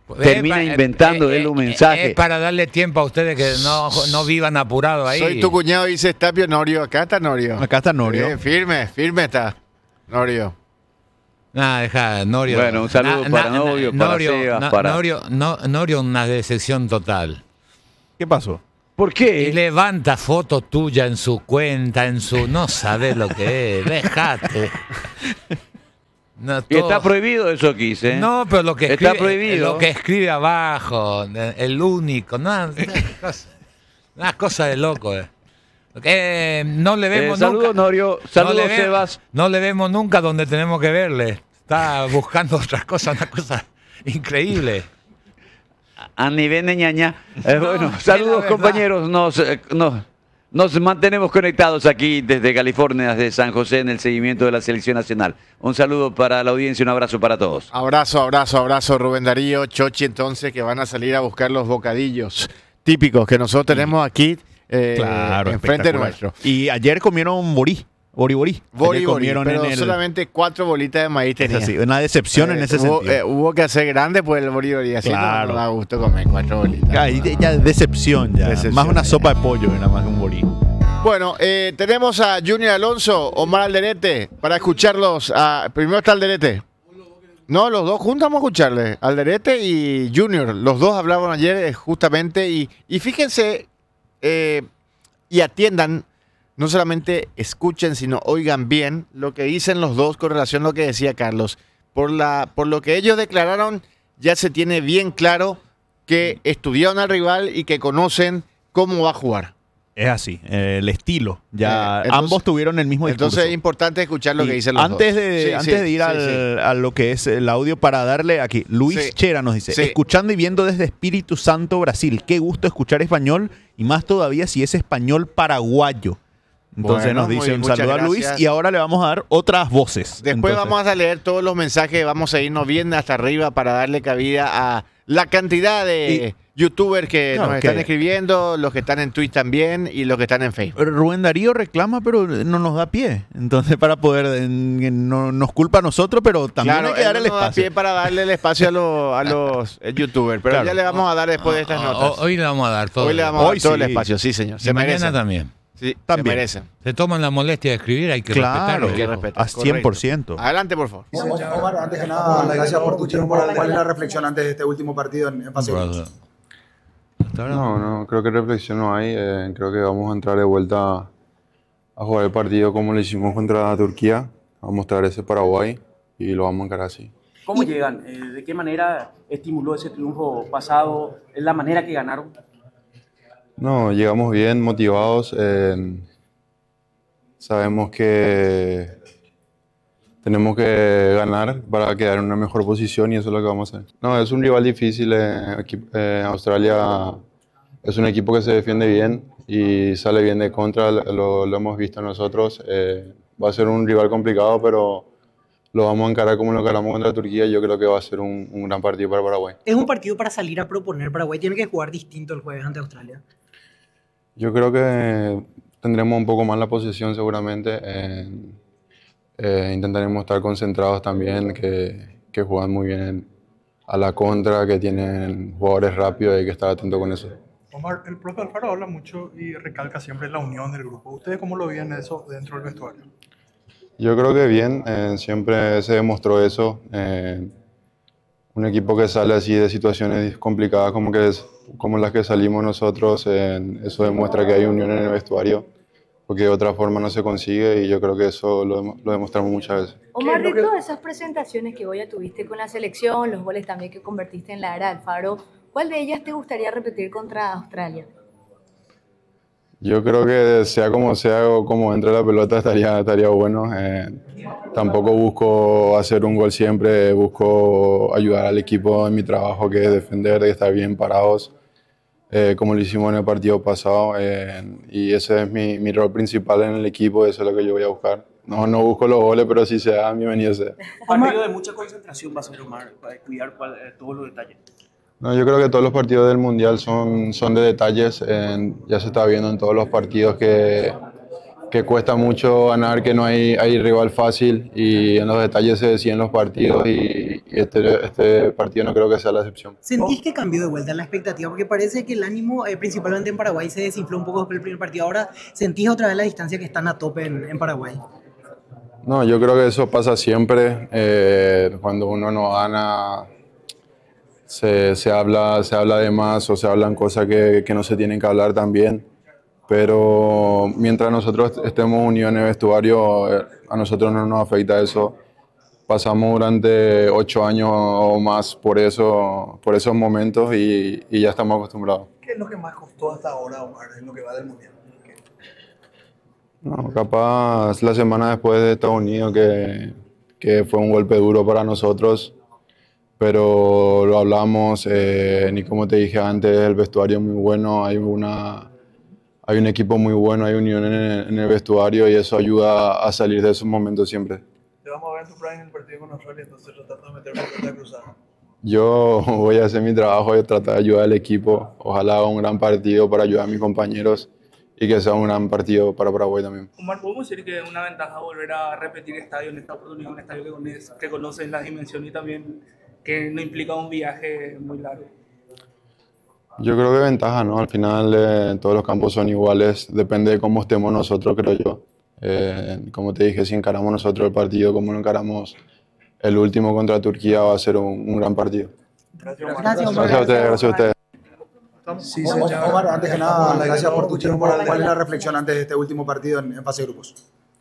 termina Eh, inventando eh, él un eh, mensaje. Es para darle tiempo a ustedes que no, no vivan apurados ahí. Soy tu cuñado, dice Tapio Norio. Acá está Norio. Acá está Norio. Eh, firme, firme está. Norio. Nada, deja, Norio. Bueno, un saludo para Norio, para Sebas, no- para- Norio, no- Norio, una decepción total. ¿Qué pasó? ¿Por Y qué? levanta foto tuya en su cuenta, en su... No sabes lo que es, dejate. No, Y todo- está prohibido eso, Kiss, ¿eh? No, pero lo que Está escribe, prohibido. lo que escribe abajo, el único, no, una cosa, una cosa de loco. Eh. Eh, no le Eh, vemos saludos, nunca. Norio. no Saludos, le ve- Sebas. No le vemos nunca donde tenemos que verle. Está buscando otras cosas, una cosa increíble. A nivel de ñaña. Eh, No, bueno, es la saludos, verdad. compañeros. Nos, eh, nos, nos mantenemos conectados aquí desde California, desde San José, en el seguimiento de la selección nacional. Un saludo para la audiencia, un abrazo para todos. Abrazo, abrazo, abrazo, Rubén Darío, Chochi, entonces, que van a salir a buscar los bocadillos típicos que nosotros tenemos aquí eh, Claro, enfrente espectacular. nuestro. Y ayer comieron borí. Bori Bori. Bori, Ayer bori, comieron pero en el... solamente cuatro bolitas de maíz Es tenía. así, una decepción en Eh, ese hubo, sentido. eh, hubo que hacer grande pues el bori bori, así no- Claro. no da gusto comer cuatro bolitas. Ya, y de- ya decepción ya. Decepción, más una ya. sopa de pollo, era más que un borí. Bueno, eh, tenemos a Junior Alonso, Omar Alderete, para escucharlos. a- primero está Alderete. No, los dos juntos vamos a escucharle. Alderete y Junior, los dos hablaban ayer eh, justamente. Y, y fíjense eh, y atiendan, no solamente escuchen, sino oigan bien lo que dicen los dos con relación a lo que decía Carlos. Por, la, por lo que ellos declararon, ya se tiene bien claro que estudiaron al rival y que conocen cómo va a jugar. Es así, eh, el estilo. Ya Eh, entonces- ambos tuvieron el mismo discurso. Entonces es importante escuchar lo Y que dicen los antes dos. de, Sí, antes sí, de ir sí, al- sí. a lo que es el audio para darle aquí, Luis Sí. Chera nos dice, Sí. escuchando y viendo desde Espíritu Santo, Brasil, qué gusto escuchar español y más todavía si es español paraguayo. Entonces Bueno, nos dice muy- un muchas saludo a Luis gracias. y ahora le vamos a dar otras voces. Después Entonces, vamos a leer todos los mensajes, vamos a irnos bien hasta arriba para darle cabida a la cantidad de youtubers que No, nos que- están escribiendo, los que están en Twitch también y los que están en Facebook. Rubén Darío reclama, pero no nos da pie. Entonces, para poder, en- en- no nos culpa a nosotros, pero también hay que él dar el no nos da espacio. pie para darle el espacio a, los- a los eh, youtubers, pero Claro. ya le vamos a dar después de estas O- notas. Hoy le vamos a dar todo. Hoy le vamos a Hoy dar todo el sí. espacio, sí señor. Y Se mañana merecen. también. Sí, También. se merecen. Se toman la molestia de escribir, hay que Claro, respetarlo. Hay que viejo. respetar, a cien por ciento. correcto. Adelante, por favor. Omar, antes que nada, gracias por tu tiempo. ¿Cuál es la reflexión antes de este último partido en, en fase de grupos? Brother. Hasta ahora No, no, creo que reflexión no hay. eh, creo que vamos a entrar de vuelta a, a jugar el partido como lo hicimos contra Turquía, a mostrar ese Paraguay y lo vamos a encarar así. ¿Cómo llegan? Eh, ¿De qué manera estimuló ese triunfo pasado? ¿Es la manera que ganaron? No, llegamos bien, motivados. eh, sabemos que tenemos que ganar para quedar en una mejor posición y eso es lo que vamos a hacer. No, es un rival difícil. eh, equi- eh, Australia es un equipo que se defiende bien y sale bien de contra, lo, lo hemos visto nosotros. eh, va a ser un rival complicado, pero lo vamos a encarar como lo encaramos contra Turquía. Yo creo que va a ser un, un gran partido para Paraguay. Es un partido para salir a proponer. Paraguay tiene que jugar distinto el jueves ante Australia. Yo creo que tendremos un poco más la posesión seguramente. eh, eh, intentaremos estar concentrados también, que, que juegan muy bien a la contra, que tienen jugadores rápidos y hay que estar atento con eso. Omar, el profe Alfaro habla mucho y recalca siempre la unión del grupo. ¿Ustedes cómo lo veían eso dentro del vestuario? Yo creo que bien, eh, siempre se demostró eso. eh, un equipo que sale así de situaciones complicadas como, que es, como las que salimos nosotros, eh, eso demuestra que hay unión en el vestuario, porque de otra forma no se consigue y yo creo que eso lo, dem- lo demostramos muchas veces. Omar, de todas esas presentaciones que hoy ya tuviste con la selección, los goles también que convertiste en la era Alfaro, ¿cuál de ellas te gustaría repetir contra Australia? Yo creo que sea como sea o como entre la pelota estaría, estaría bueno. Eh, tampoco busco hacer un gol siempre, busco ayudar al equipo en mi trabajo, que es defender, de estar bien parados, eh, como lo hicimos en el partido pasado. eh, y ese es mi, mi rol principal en el equipo, eso es lo que yo voy a buscar. No, no busco los goles, pero si se da, bienvenido sea. Un partido de mucha concentración va a ser, Omar, para cuidar cual- eh, todos los detalles. No, yo creo que todos los partidos del Mundial son, son de detalles. eh, ya se está viendo en todos los partidos que, que cuesta mucho ganar, que no hay, hay rival fácil y en los detalles se deciden los partidos y, y este, este partido no creo que sea la excepción. ¿Sentís que cambió de vuelta la expectativa? Porque parece que el ánimo, eh, principalmente en Paraguay, se desinfló un poco después del primer partido. Ahora sentís otra vez la distancia que están a tope en, en Paraguay. No, yo creo que eso pasa siempre. Eh, cuando uno no gana, se, se, habla, se habla de más o se hablan cosas que, que no se tienen que hablar también. Pero mientras nosotros estemos unidos en el vestuario, eh, a nosotros no nos afecta eso. Pasamos durante ocho años o más por, eso, por esos momentos y, y ya estamos acostumbrados. ¿Qué es lo que más costó hasta ahora, Omar, en lo que va del Mundial? No, capaz la semana después de Estados Unidos, que, que fue un golpe duro para nosotros, pero lo hablamos, eh, ni como te dije antes, el vestuario es muy bueno, hay, una, hay un equipo muy bueno, hay unión en el, en el vestuario y eso ayuda a salir de esos momentos siempre. Te vamos a ver en tu prime en el partido con Australia, entonces tratando de meter una pelota cruzada. Yo voy a hacer mi trabajo y tratar de ayudar al equipo, ojalá haga un gran partido para ayudar a mis compañeros y que sea un gran partido para Paraguay también. Omar, ¿podemos decir que es una ventaja volver a repetir estadio en esta oportunidad, un estadio que, conoce, que conoces la dimensión y también que no implica un viaje muy largo? Yo creo que ventaja, ¿no? Al final eh, todos los campos son iguales, depende de cómo estemos nosotros, creo yo. Eh, como te dije, si encaramos nosotros el partido como lo encaramos el último contra Turquía, va a ser un, un gran partido. Gracias, Omar. Gracias a ustedes, gracias a ustedes. Sí, señor. Omar, antes que nada, gracias por tu tiempo. ¿Cuál es la reflexión antes de este último partido en, en fase de grupos?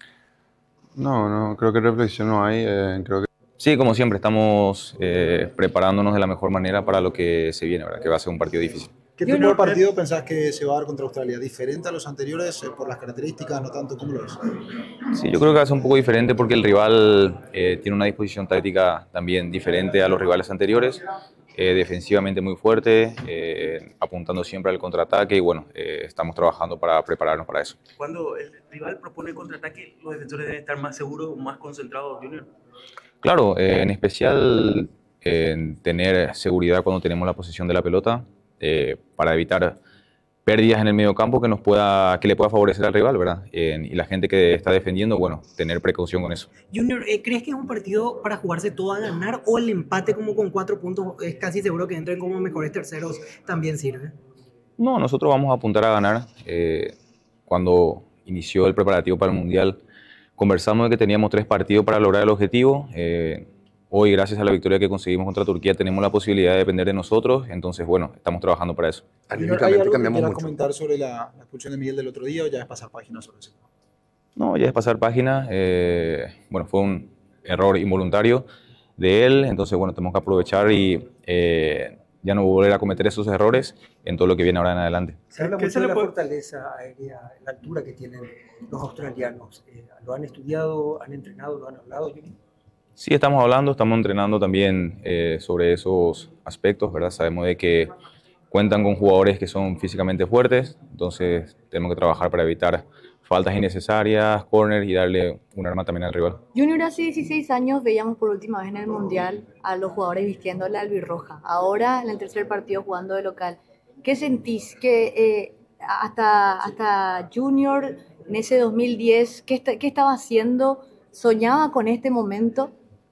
No, no, creo que reflexión no hay. Eh, creo que... Sí, como siempre, estamos eh, preparándonos de la mejor manera para lo que se viene, ¿verdad? Que va a ser un partido difícil. ¿Qué tipo de partido pensás que se va a dar contra Australia? ¿Diferente a los anteriores eh, por las características, no tanto? ¿Cómo lo ves? Sí, yo creo que va a ser un poco diferente porque el rival eh, tiene una disposición táctica también diferente a los rivales anteriores. Eh, defensivamente muy fuerte, eh, apuntando siempre al contraataque y bueno, eh, estamos trabajando para prepararnos para eso. Cuando el rival propone contraataque, los defensores deben estar más seguros, más concentrados, Junior. Claro, eh, en especial eh, tener seguridad cuando tenemos la posesión de la pelota eh, para evitar pérdidas en el medio campo que, nos pueda, que le pueda favorecer al rival, ¿verdad? Eh, y la gente que está defendiendo, bueno, tener precaución con eso. Junior, eh, ¿crees que es un partido para jugarse todo a ganar o el empate como con cuatro puntos es casi seguro que entren como mejores terceros también sirve? No, nosotros vamos a apuntar a ganar. Eh, cuando inició el preparativo para el Mundial, conversamos de que teníamos tres partidos para lograr el objetivo. Eh, Hoy, gracias a la victoria que conseguimos contra Turquía, tenemos la posibilidad de depender de nosotros. Entonces, bueno, estamos trabajando para eso. ¿Hay algo que quieras comentar sobre la, la expulsión de Miguel del otro día o ya es pasar página sobre eso? No, ya es pasar página. Eh, bueno, fue un error involuntario de él. Entonces, bueno, tenemos que aprovechar y eh, ya no volver a cometer esos errores en todo lo que viene ahora en adelante. Se habla mucho de la fortaleza aérea, la altura que tienen los australianos. Eh, ¿Lo han estudiado, han entrenado, lo han hablado? Sí, estamos hablando, estamos entrenando también eh, sobre esos aspectos, ¿verdad? Sabemos de que cuentan con jugadores que son físicamente fuertes, entonces tenemos que trabajar para evitar faltas innecesarias, corners y darle un arma también al rival. Junior, hace dieciséis años veíamos por última vez en el Mundial a los jugadores vistiendo la albirroja. Ahora, en el tercer partido jugando de local. ¿Qué sentís? Que eh, hasta, hasta Junior, en ese dos mil diez, ¿qué, está, qué estaba haciendo? ¿Soñaba con este momento?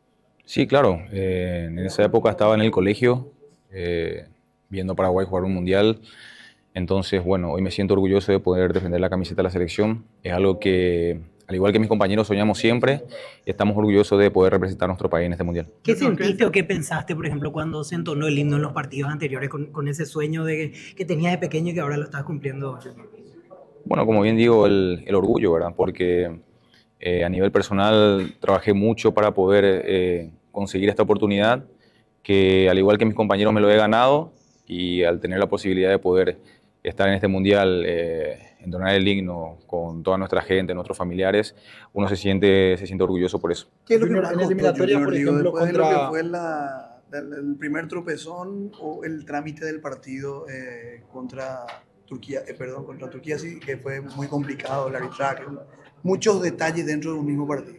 Sí, claro. Eh, en esa época estaba en el colegio, eh, viendo a Paraguay jugar un mundial. Entonces, bueno, hoy me siento orgulloso de poder defender la camiseta de la selección. Es algo que, al igual que mis compañeros, soñamos siempre. Y estamos orgullosos de poder representar a nuestro país en este mundial. ¿Qué sentiste o qué pensaste, por ejemplo, cuando se entonó el himno en los partidos anteriores con, con ese sueño de, que tenías de pequeño y que ahora lo estás cumpliendo? Bueno, como bien digo, el, el orgullo, ¿verdad? Porque eh, a nivel personal trabajé mucho para poder eh, conseguir esta oportunidad, que al igual que mis compañeros me lo he ganado, y al tener la posibilidad de poder estar en este mundial, eh, entonar el himno con toda nuestra gente, nuestros familiares, uno se siente, se siente orgulloso por eso. ¿Qué es lo que más costó, Junior, por ejemplo, después contra... de lo que fue la, el primer tropezón o el trámite del partido eh, contra Turquía, eh, perdón, contra Turquía sí, que fue muy complicado el arbitraje, muchos detalles dentro de un mismo partido?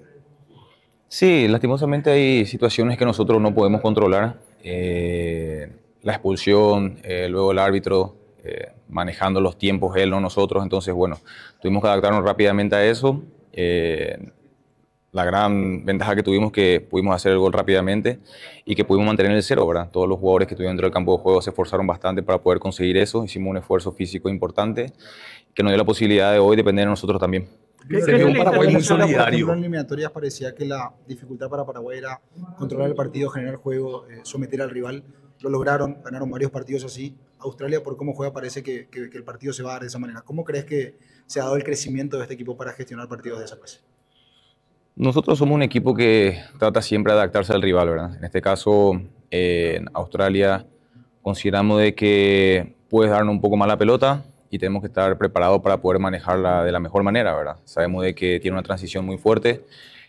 Sí, lastimosamente hay situaciones que nosotros no podemos controlar. Eh, la expulsión, eh, luego el árbitro, eh, manejando los tiempos él, no nosotros. Entonces, bueno, tuvimos que adaptarnos rápidamente a eso. Eh, la gran ventaja que tuvimos que pudimos hacer el gol rápidamente y que pudimos mantener el cero, ¿verdad? Todos los jugadores que estuvieron dentro del campo de juego se esforzaron bastante para poder conseguir eso. Hicimos un esfuerzo físico importante que nos dio la posibilidad de hoy depender de nosotros también. Se vio un Paraguay muy solidario. En eliminatorias parecía que la dificultad para Paraguay era controlar el partido, generar juego, eh, someter al rival. Lo lograron, ganaron varios partidos así. Australia, por cómo juega, parece que, que, que el partido se va a dar de esa manera. ¿Cómo crees que se ha dado el crecimiento de este equipo para gestionar partidos de esa clase? Nosotros somos un equipo que trata siempre de adaptarse al rival, ¿verdad? En este caso, eh, en Australia, consideramos de que puedes darnos un poco más la pelota y tenemos que estar preparados para poder manejarla de la mejor manera, ¿verdad? Sabemos de que tiene una transición muy fuerte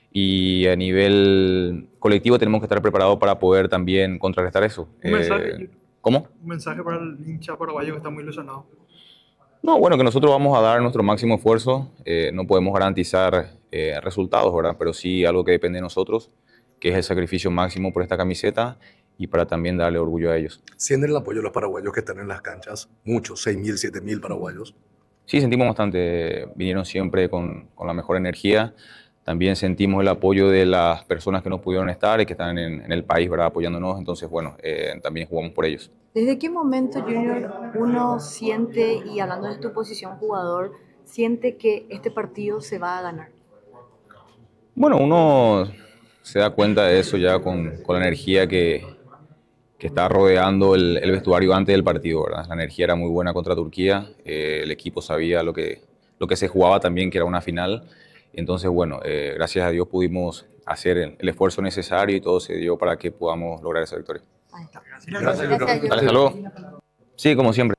y a nivel colectivo tenemos que estar preparados para poder también contrarrestar eso. Un mensaje, Eh, ¿Cómo? Un mensaje para el hincha paraguayo que está muy ilusionado. No, bueno, que nosotros vamos a dar nuestro máximo esfuerzo. Eh, no podemos garantizar eh, resultados, ¿verdad? Pero sí algo que depende de nosotros, que es el sacrificio máximo por esta camiseta y para también darle orgullo a ellos. ¿Sienten el apoyo de los paraguayos que están en las canchas? Muchos, seis mil, siete mil paraguayos. Sí, sentimos bastante. Vinieron siempre con, con la mejor energía. También sentimos el apoyo de las personas que no pudieron estar y que están en, en el país, ¿verdad? Apoyándonos. Entonces, bueno, eh, también jugamos por ellos. ¿Desde qué momento, Junior, uno siente, y hablando de tu posición jugador, siente que este partido se va a ganar? Bueno, uno se da cuenta de eso ya con, con la energía que, que está rodeando el, el vestuario antes del partido, ¿verdad? La energía era muy buena contra Turquía. Eh, el equipo sabía lo que, lo que se jugaba también, que era una final. Entonces, bueno, eh, gracias a Dios pudimos hacer el, el esfuerzo necesario y todo se dio para que podamos lograr esa victoria. Gracias, Dale, hasta luego. Sí, como siempre.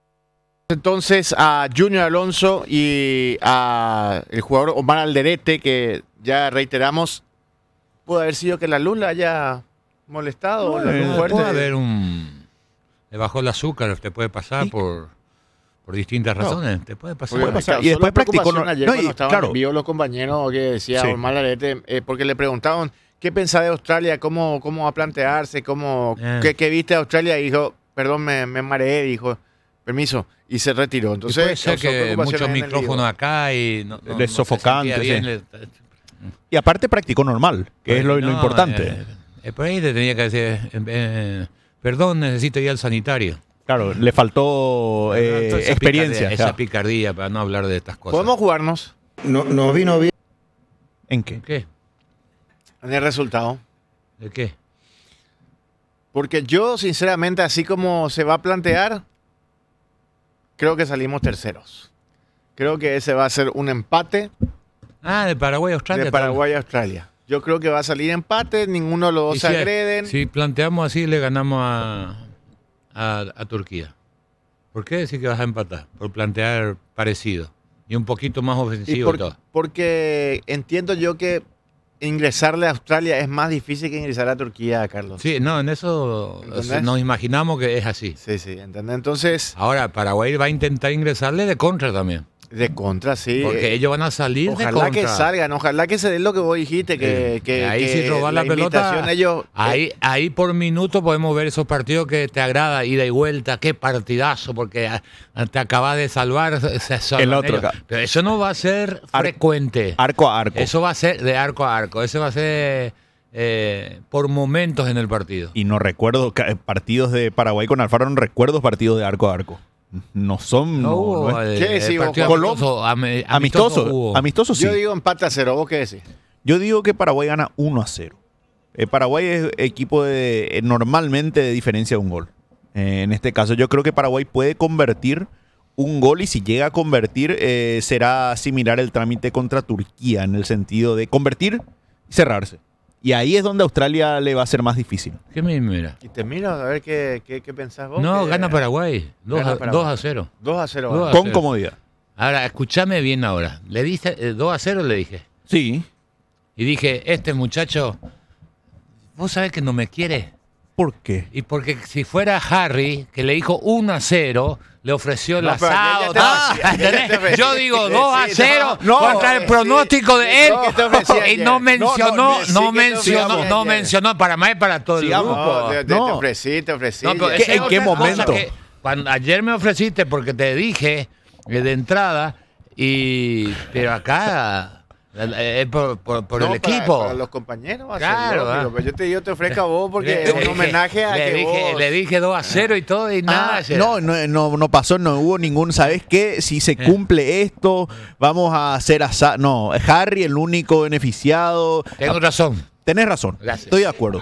Entonces a Junior Alonso y a el jugador Omar Alderete, que ya reiteramos, pudo haber sido que la luz la haya molestado. No, la luz eh, fuerte. puede haber un... Le bajó el azúcar, te puede pasar por, por distintas No. razones. Te puede pasar. Porque me causó Y después la practicó, preocupación no- ayer no, y cuando estaban claro. en vivo los compañeros que decía Sí. Omar Alderete, eh, porque le preguntaban qué pensaba de Australia, cómo, cómo va a plantearse, cómo, Eh. qué, qué viste de Australia, y dijo, perdón, me, me mareé, dijo, permiso, y se retiró. Y Entonces, puede ser causó que preocupación muchos en el micrófonos vivo. acá y no, no, De no se sofocante, sentía bien. sí. Le- Y aparte practicó normal, que es lo, lo No, importante. eh, eh, por ahí te tenía que decir, eh, eh, perdón, necesito ir al sanitario. Claro, le faltó eh, Esa experiencia. picardía, esa claro. picardía para no hablar de estas cosas. ¿Podemos jugarnos No, nos vino bien. ¿En qué? ¿Qué? en el resultado? ¿De qué? Porque yo, sinceramente, así como se va a plantear, creo que salimos terceros. Creo que ese va a ser un empate Ah, de Paraguay a Australia. de Paraguay a Australia. Yo creo que va a salir empate, ninguno de los dos Y se si- agreden. Si planteamos así, le ganamos a, a, a Turquía. ¿Por qué decir que vas a empatar? Por plantear parecido. Y un poquito más Y ofensivo y, por- todo. porque entiendo yo que ingresarle a Australia es más difícil que ingresar a Turquía, Carlos. Sí, no, en eso ¿Entendés? nos imaginamos que es así. Sí, sí, ¿entendés? Entonces, Ahora, Paraguay va a intentar ingresarle de contra también. de contra, sí. Porque Eh, ellos van a salir de Ojalá contra. que salgan, ojalá que se den lo que vos dijiste, que, Eh, que, ahí que si robar la, pelota, invitación ellos, eh, ahí, ahí por minuto podemos ver esos partidos que te agrada, ida y vuelta, qué partidazo, porque ah, te acabas de salvar. Se salvan El otro, ellos. claro. Pero eso no va a ser Ar- frecuente. Arco a arco. Eso va a ser de arco a arco. Eso va a ser eh, por momentos en el partido. Y no recuerdo ca- partidos de Paraguay con Alfaro, no recuerdo partidos de arco a arco. No son. No no- hubo no es- eh, ¿Qué decís vos, partido Juan? amistoso, ame- amistoso amistoso. hubo. Amistoso sí. yo digo empate a cero, ¿vos qué decís? Yo digo que Paraguay gana uno a cero. Eh, Paraguay es equipo de, eh, normalmente de diferencia de un gol. Eh, en este caso, yo creo que Paraguay puede convertir un gol y si llega a convertir, eh, será similar el trámite contra Turquía en el sentido de convertir y cerrarse. Y ahí es donde Australia le va a ser más difícil. ¿Qué me mira? Y te miro a ver qué, qué, qué pensás vos. No, que- gana Paraguay. dos Gana a- Paraguay. dos a cero. dos a cero. Dos va. a Con cero. comodidad. Ahora, escúchame bien ahora. Le dije eh, dos a cero, le dije. Sí. Y dije, este muchacho, vos sabés que no me quiere. ¿Por qué? Y porque si fuera Harry, que le dijo uno a cero, le ofreció el No, pero asado. aquel ya te tal. ofrecía, aquel ya te ¿Entendés? ofrecía. Yo digo Sí, dos a sí, cero no, contra el sí, pronóstico de sí, él. ¿qué te ofrecía Y ayer? no No, mencionó, no, no, sí, ¿qué te mencionó, ofrecía no ayer? mencionó, para más y para todo el Sigamos. grupo. No, te, te- No. te ofrecí, te ofrecí. No, pero Ya- esa ¿En es qué otra cosa momento? que- cuando, ayer me ofreciste porque te dije eh, de entrada, y pero acá es eh, por, por, por no, el para, equipo. Para los compañeros, va a claro, ser lógico, ¿eh? pero yo te, yo te ofrezco a vos porque Le- es un le homenaje dije- a le que dije, vos... le dije dos a cero y todo y nada. Ah, no, no, no, no pasó, no hubo ningún, ¿sabes qué? Si se cumple esto, vamos a hacer asa. No, Harry el único beneficiado. Tengo razón. Tenés razón. Gracias. Estoy de acuerdo.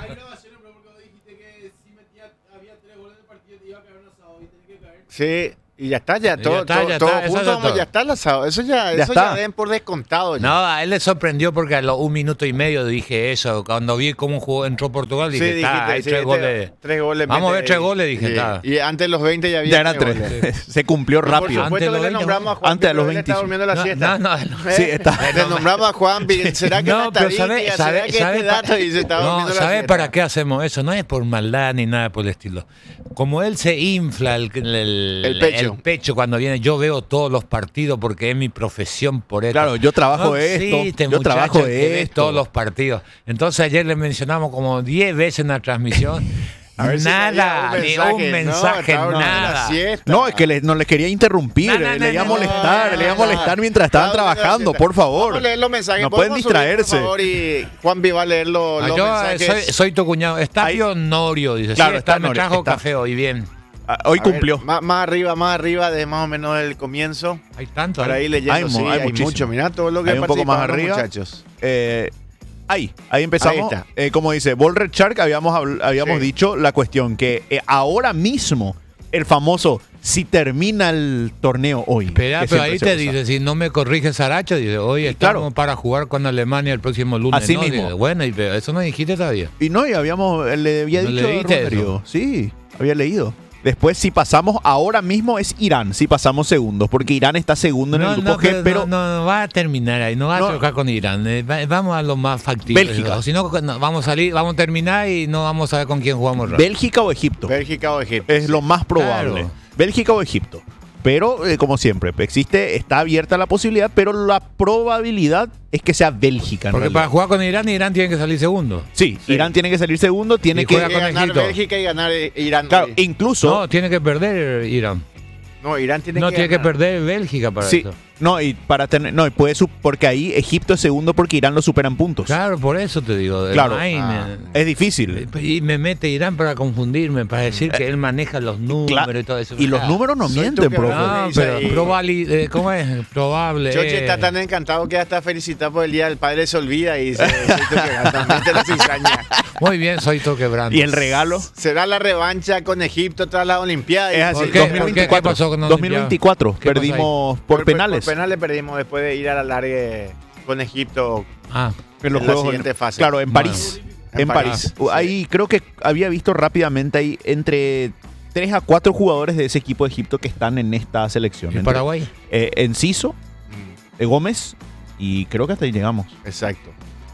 Sí, y ya está, ya, Ya todo, está, todo, ya todo está, eso junto, es vamos, todo. ya está el asado. Eso ya, Ya eso está. ya den por descontado. Ya. No, a él le sorprendió porque a los un minuto y medio dije eso. Cuando vi cómo jugó, entró Portugal, dije, Sí, está, dijiste, hay sí, tres este- goles. tres goles Vamos a mete ver tres ahí. goles, dije, Sí. está. Y antes de los veinte ya había Ya eran tres tres. goles. Se cumplió Por rápido. supuesto que le nombramos a Juan, Antes de los pero él está veinticinco. durmiendo la No, siesta. no, no, Sí, está. Le nombramos a Juan, ¿será que No, la pero estadística, ¿sabe, será sabe, que sabe este pa- dato y se está no, durmiendo la ¿sabe siesta? para qué hacemos eso? No es por maldad ni nada por el estilo. Como él se infla el, el- El pecho. el pecho cuando viene, yo veo todos los partidos porque es mi profesión por esto. Claro, yo trabajo No esto, existe, yo muchacho, trabajo que ve esto. todos los partidos. Entonces ayer le mencionamos como diez veces en la transmisión. A ver si nada, caía un ni mensaje, un no, mensaje, estaba durmiendo la nada. siesta. No, es que le- no les quería interrumpir, No, no, eh, no, le iba a no, molestar, no, le iba a no, molestar no. mientras estaban Estaba durmiendo la trabajando, siesta. por favor. Vamos a leer los mensajes. No pueden ¿Podemos subir, distraerse. Por favor, y Juanvi va a leer los, Ah, los yo mensajes. soy, soy tu cuñado. Está Norio, dice. Claro, sí, está está, me Norio, trajo está. café hoy, bien. Ah, hoy A ver, cumplió. más, más arriba, más arriba de más o menos el comienzo. Hay tanto. Por ahí leyendo, Hay mo- sí, hay hay, muchísimo. mucho. Mirá todo lo que Hay un poco más participaron los arriba. muchachos. Eh, ahí, ahí empezamos. Ahí está. Eh, como dice Ballred Shark, habíamos, habl- habíamos Sí. dicho la cuestión que eh, ahora mismo el famoso si termina el torneo hoy. Espera, que pero siempre ahí se te usa. dice, si no me corrige Saracho, dice, hoy estamos claro. para jugar con Alemania el próximo lunes. Así ¿no? mismo. Dice, bueno, y, pero eso no dijiste todavía. Y no, y habíamos, le había ¿No dicho a leíste Romerio. eso? Sí, había leído. Después, si pasamos, ahora mismo es Irán, si pasamos segundos, porque Irán está segundo en No, el grupo no, G, pero no, no, no va a terminar ahí, no va No. a chocar con Irán. eh, va- vamos a lo más factible. Bélgica. O si no, no, vamos a salir, vamos a terminar y no vamos a ver con quién jugamos. rápido. Bélgica o Egipto. Bélgica o Egipto. Es lo más probable. Claro. Bélgica o Egipto. Pero, eh, como siempre, existe, está abierta la posibilidad, pero la probabilidad es que sea Bélgica. en Porque realidad. para jugar con Irán, Irán tiene que salir segundo. Sí, Irán tiene que salir segundo, tiene Y que... juega Tiene que con ganar Egipto. Bélgica y ganar eh, Irán. Claro, hoy. incluso... No, tiene que perder Irán. No, Irán tiene No que tiene que ganar. perder Bélgica para Sí, eso. no, y para tener... No, y puede... su- Porque ahí Egipto es segundo porque Irán lo supera en puntos. Claro, por eso te digo. el Claro. Main, Ah, eh, es difícil. Y me mete Irán para confundirme, para decir que él maneja los números Cla- y todo eso. Y los Ah, números no Soy mienten, tú que profe. vas. No, Dice pero ahí. probable, eh, ¿cómo es? Probable. Choche eh. está tan encantado que hasta felicita por el día del padre se olvida y se totalmente la cizaña. Muy bien, soy Toque Brandt. Y el regalo... Será la revancha con Egipto tras la Olimpiada. Es así, ¿Por qué? dos mil ¿Por qué? veinticuatro. ¿Qué pasó con la dos mil veinticuatro. ¿Qué pasó ahí? Perdimos por, penales. Por penales perdimos después de ir a la largue con Egipto Ah, en los en la juegos siguiente fase. Claro, en París. En En, París, París. Ahí creo que había visto rápidamente ahí entre tres a cuatro jugadores de ese equipo de Egipto que están en esta selección. ¿en Entre- Paraguay? Eh, Enciso, eh, Gómez y creo que hasta ahí llegamos. Exacto.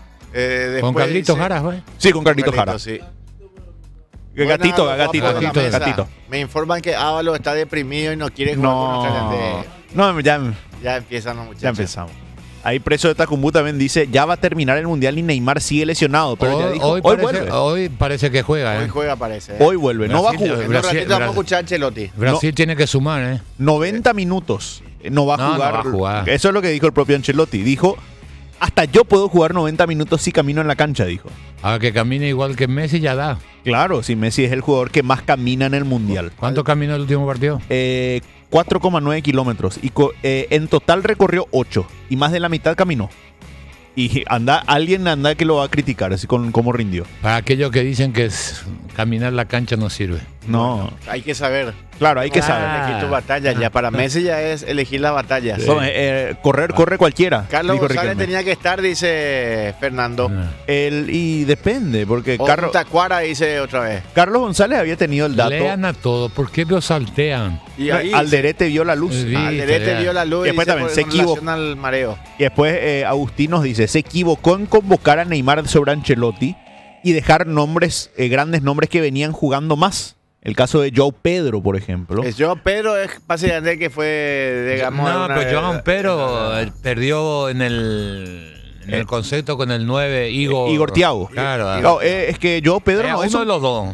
Eh, Con después Carlitos dice- Jara, güey. Sí, con Carlitos Jara. sí. Gatito, Buena, gatito, guapo de la gatito, mesa. gatito. Me informan que Ávalo está deprimido y no quiere jugar con nuestra No, gente. no ya, Ya empiezan los muchachos. ya empezamos. Ahí Preso de Tacumbú también dice, ya va a terminar el Mundial y Neymar sigue lesionado. Pero Hoy, ya dijo, hoy hoy, parece, vuelve. hoy parece que juega. Hoy ¿eh? juega, parece. ¿eh? Hoy vuelve. No va a Brasil, jugar. En un Brasil- ratito vamos a Brasil- escuchar a Ancelotti. Brasil tiene que sumar, ¿eh? noventa minutos. No va a No, no jugar. va a jugar. Eso es lo que dijo el propio Ancelotti. Dijo, hasta yo puedo jugar noventa minutos si camino en la cancha, dijo. A que camine igual que Messi ya da. Claro, si Messi es el jugador que más camina en el Mundial. ¿Cuánto caminó el último partido? Eh, cuatro coma nueve kilómetros. Y co- eh, en total recorrió ocho. Y más de la mitad caminó. Y anda, alguien anda que lo va a criticar, así con cómo rindió. Para aquellos que dicen que es, caminar la cancha no sirve. No, Hay que saber. claro, hay que Ah. saber. Elegir tu batalla. Ya para Messi ya es elegir las batallas. Son, eh, eh, correr, corre cualquiera. Carlos dijo González Riquelme. tenía que estar, dice Fernando. El- y depende, porque O Carlos, Tacuara dice otra vez. Carlos González había tenido el dato. Lean a todos, ¿por qué lo saltean? Y ahí Alderete vio la luz. Sí, Alderete ya. vio la luz Y después dice, también por- se en relación equivocó. al mareo. Y después eh, Agustín nos dice, se equivocó en convocar a Neymar sobre Ancelotti y dejar nombres, eh, grandes nombres que venían jugando más. El caso de Joao Pedro, por ejemplo. Es yo, Pedro es básicamente que fue, digamos... No, una- pero Joan Pedro eh, perdió en el, en el concepto con el nueve Igor. Igor Thiago. Claro. No, eh, es que Joao Pedro Eh, no es uno un- de los dos.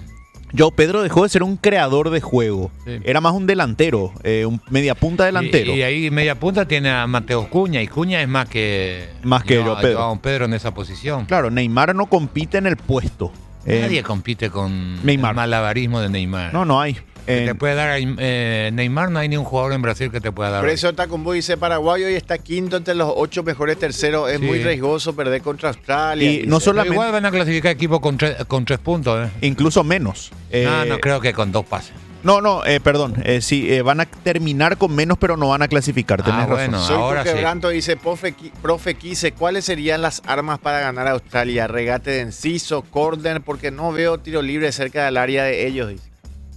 Joao Pedro dejó de ser un creador de juego. Sí. Era más un delantero, eh, un media punta delantero. Y, y ahí media punta tiene a Mateo Cuña, y Cuña es más que Más que Joao Joao Pedro. Joao Pedro en esa posición. Claro, Neymar no compite en el puesto. Nadie Eh, compite con Neymar. el malabarismo de Neymar. no, no hay. Que Eh, te puede dar eh, Neymar, no hay ni un jugador en Brasil que te pueda dar. Por eso Tacumbo dice Paraguay hoy está quinto entre los ocho mejores terceros. Es Sí. muy riesgoso perder contra Australia. Y dice. no solamente- Igual van a clasificar equipos con, tres- con tres puntos. ¿eh? incluso menos. Eh, no, no creo que con dos pases. No, no, eh, perdón. Eh, sí, eh, van a terminar con menos, pero no van a clasificar. Tenés Ah, razón. bueno. Soy ahora tu sí. quebranto, dice profe, Qui- profe Quise, ¿cuáles serían las armas para ganar a Australia? Regate de enciso, córner, porque no veo tiro libre cerca del área de ellos, dice.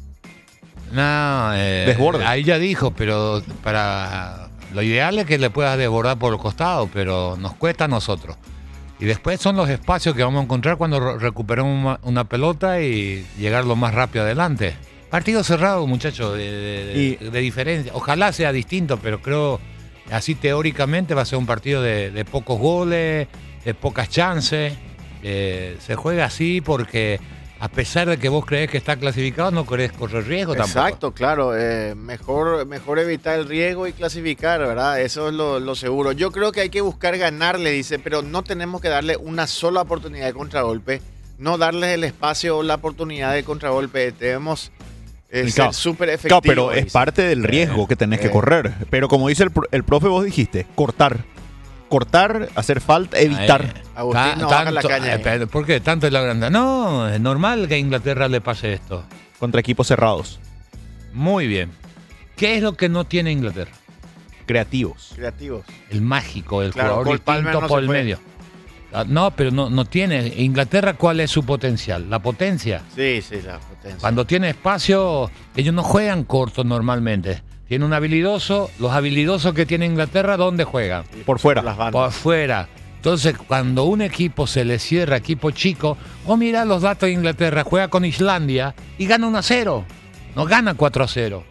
No, eh, Desborde. ahí ya dijo, pero para lo ideal es que le puedas desbordar por los costados, pero nos cuesta a nosotros. Y después son los espacios que vamos a encontrar cuando re- recuperemos una, una pelota y llegar lo más rápido adelante. Partido cerrado, muchachos, de, de- de- de diferencia. Ojalá sea distinto, pero creo así teóricamente va a ser un partido de, de pocos goles, de pocas chances. Eh, se juega así porque a pesar de que vos creés que está clasificado, no querés correr riesgo tampoco. Exacto, claro. eh, mejor, mejor evitar el riesgo y clasificar, ¿verdad? Eso es lo, lo seguro. Yo creo que hay que buscar ganarle, dice, pero no tenemos que darle una sola oportunidad de contragolpe, no darles el espacio o la oportunidad de contragolpe. Debemos eh, Claro. ser súper Claro, efectivos. pero es dice. parte del riesgo que tenés que eh. correr. Pero como dice el, pro- el profe, vos dijiste, cortar. Cortar, hacer falta, evitar. Ahí. Agustín, Ta- no baja la tanto- caña. eh, pero ¿por qué tanto es la grande? No, es normal que a Inglaterra le pase esto. Contra equipos cerrados. Muy bien. ¿Qué es lo que no tiene Inglaterra? Creativos. Creativos. El mágico, el Claro, jugador Cole Palmer distinto no por se el fue. medio. Ah, No, pero no, no tiene. Inglaterra, ¿cuál es su potencial? La potencia. Sí, sí, la potencia. Cuando tiene espacio, ellos no juegan corto normalmente. Tiene un habilidoso. Los habilidosos que tiene Inglaterra, ¿dónde juegan? Por fuera. Las bandas. Por fuera. Entonces, cuando un equipo se le cierra, equipo chico, o mira los datos de Inglaterra, juega con Islandia y gana uno a cero. No gana cuatro a cero.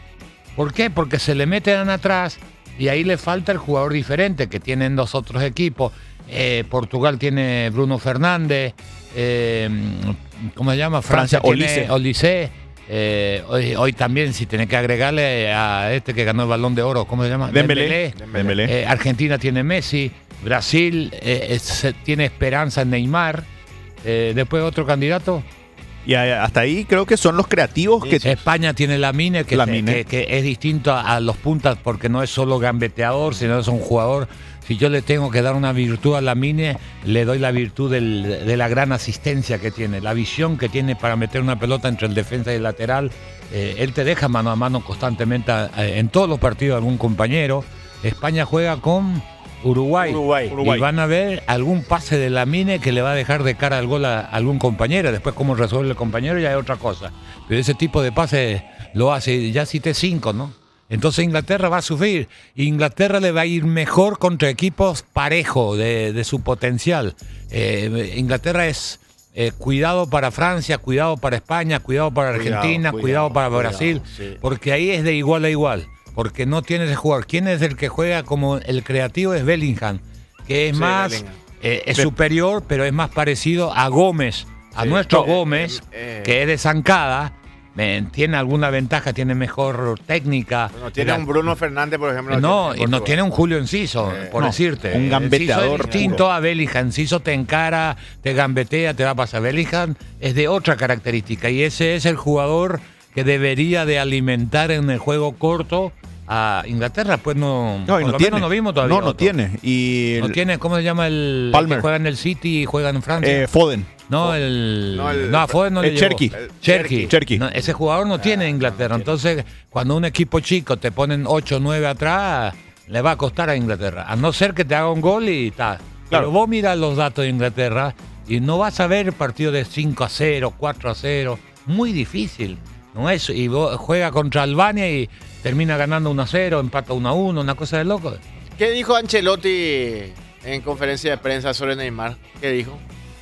¿Por qué? Porque se le meten atrás y ahí le falta el jugador diferente que tienen los otros equipos. Eh, Portugal tiene Bruno Fernández, eh, ¿cómo se llama? Francia, Francia, tiene Olise. Olise. Eh, hoy, hoy también, si tenés que agregarle a este que ganó el Balón de Oro, ¿cómo se llama? Dembélé. Dembélé. Eh, Argentina tiene Messi, Brasil eh, es- tiene esperanza en Neymar. Eh, después otro candidato. Y a- hasta ahí creo que son los creativos que... España tiene Lamine, que, Lamine. que, que es distinto a, a los puntas porque no es solo gambeteador, sino es un jugador. Si yo le tengo que dar una virtud a Lamine, le doy la virtud del- de la gran asistencia que tiene, la visión que tiene para meter una pelota entre el defensa y el lateral. Eh, él te deja mano a mano constantemente eh, en todos los partidos de algún compañero. España juega con Uruguay. Uruguay. Y van a ver algún pase de Lamine que le va a dejar de cara al gol a algún compañero. Después cómo resuelve el compañero ya es otra cosa. Pero ese tipo de pase lo hace. Ya cité cinco, ¿no? Entonces Inglaterra va a sufrir. Inglaterra le va a ir mejor contra equipos parejos de, de su potencial. Eh, Inglaterra es eh, cuidado para Francia, cuidado para España, cuidado para Cuidado, Argentina, cuidado, cuidado, para cuidado, Brasil. sí. Porque ahí es de igual a igual. Porque no tienes que jugar. ¿Quién es el que juega como el creativo? Es Bellingham. Que es Sí, más, Bellingham. eh, es Be- superior, pero es más parecido a Gómez. A Sí. nuestro No, Gómez, eh, eh. que es de zancada. eh, Tiene alguna ventaja, tiene mejor técnica. Bueno, tiene Mira, un Bruno Fernández, por ejemplo. no, en y no Portugal. tiene un Julio Enciso, Eh, por no, decirte. un gambeteador Enciso es distinto puro. a Bellingham. Enciso te encara, te gambetea, te va a pasar. Bellingham es de otra característica y ese es el jugador que debería de alimentar en el juego corto a Inglaterra. Pues no, No, y por no lo tiene. menos no vimos todavía. No, no otro. tiene. Y No el- tiene, ¿cómo se llama el, el Palmer. que juega en el City y juega en Francia? eh, Foden. No, el. No, el- No, a Foden no eh, le llegó. Cherki. El- Cherki. Cherki. No, ese jugador no tiene Inglaterra. Entonces, cuando un equipo chico te ponen ocho o nueve atrás, le va a costar a Inglaterra. A no ser que te haga un gol y tal. Claro. Pero vos miras los datos de Inglaterra y no vas a ver partido de cinco a cero, cuatro a cero. Muy difícil. No es, y vos juega contra Albania y termina ganando uno a cero, empata uno a uno, una cosa de loco. ¿Qué dijo Ancelotti en conferencia de prensa sobre Neymar? ¿Qué dijo?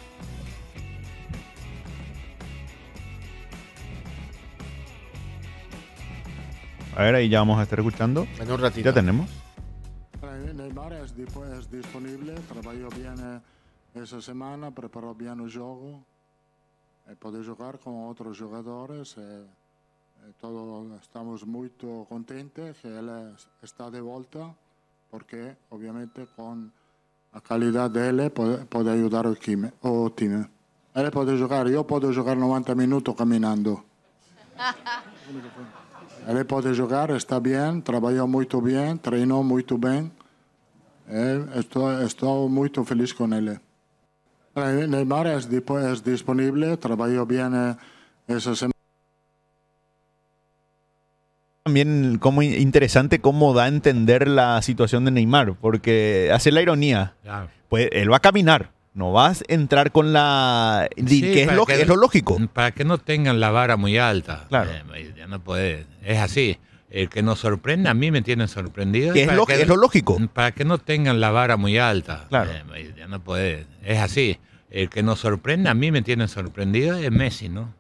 A ver, ahí ya vamos a estar escuchando. En un ratito. Ya tenemos. Neymar es, dispo- es disponible, trabajó bien eh, esa semana, preparó bien el juego. Eh, poder jugar con otros jugadores. Eh, eh, todos estamos muy contentos que él es- está de vuelta, porque obviamente con la calidad de él puede, puede ayudar al team. al team. Él puede jugar, yo puedo jugar noventa minutos caminando. Él puede jugar, está bien, trabajó muy bien, entrenó muy bien. Eh, estoy, estoy muy feliz con él. Eh, Neymar es, dipo- es disponible, trabajó bien eh, esa semana. También como in- interesante cómo da a entender la situación de Neymar, porque hace la ironía. Claro. Pues él va a caminar, no vas a entrar con la... di- Sí, que es para lo, que- es lo lógico. Para que no tengan la vara muy alta. Claro. Eh, ya no puede. Es así. El que nos sorprende, a mí me tiene sorprendido. Que es Para lo- es lo lógico. Para que no tengan la vara muy alta. Claro. Eh, ya no puede. Es así. El que nos sorprende, a mí me tiene sorprendido, es Messi, ¿no?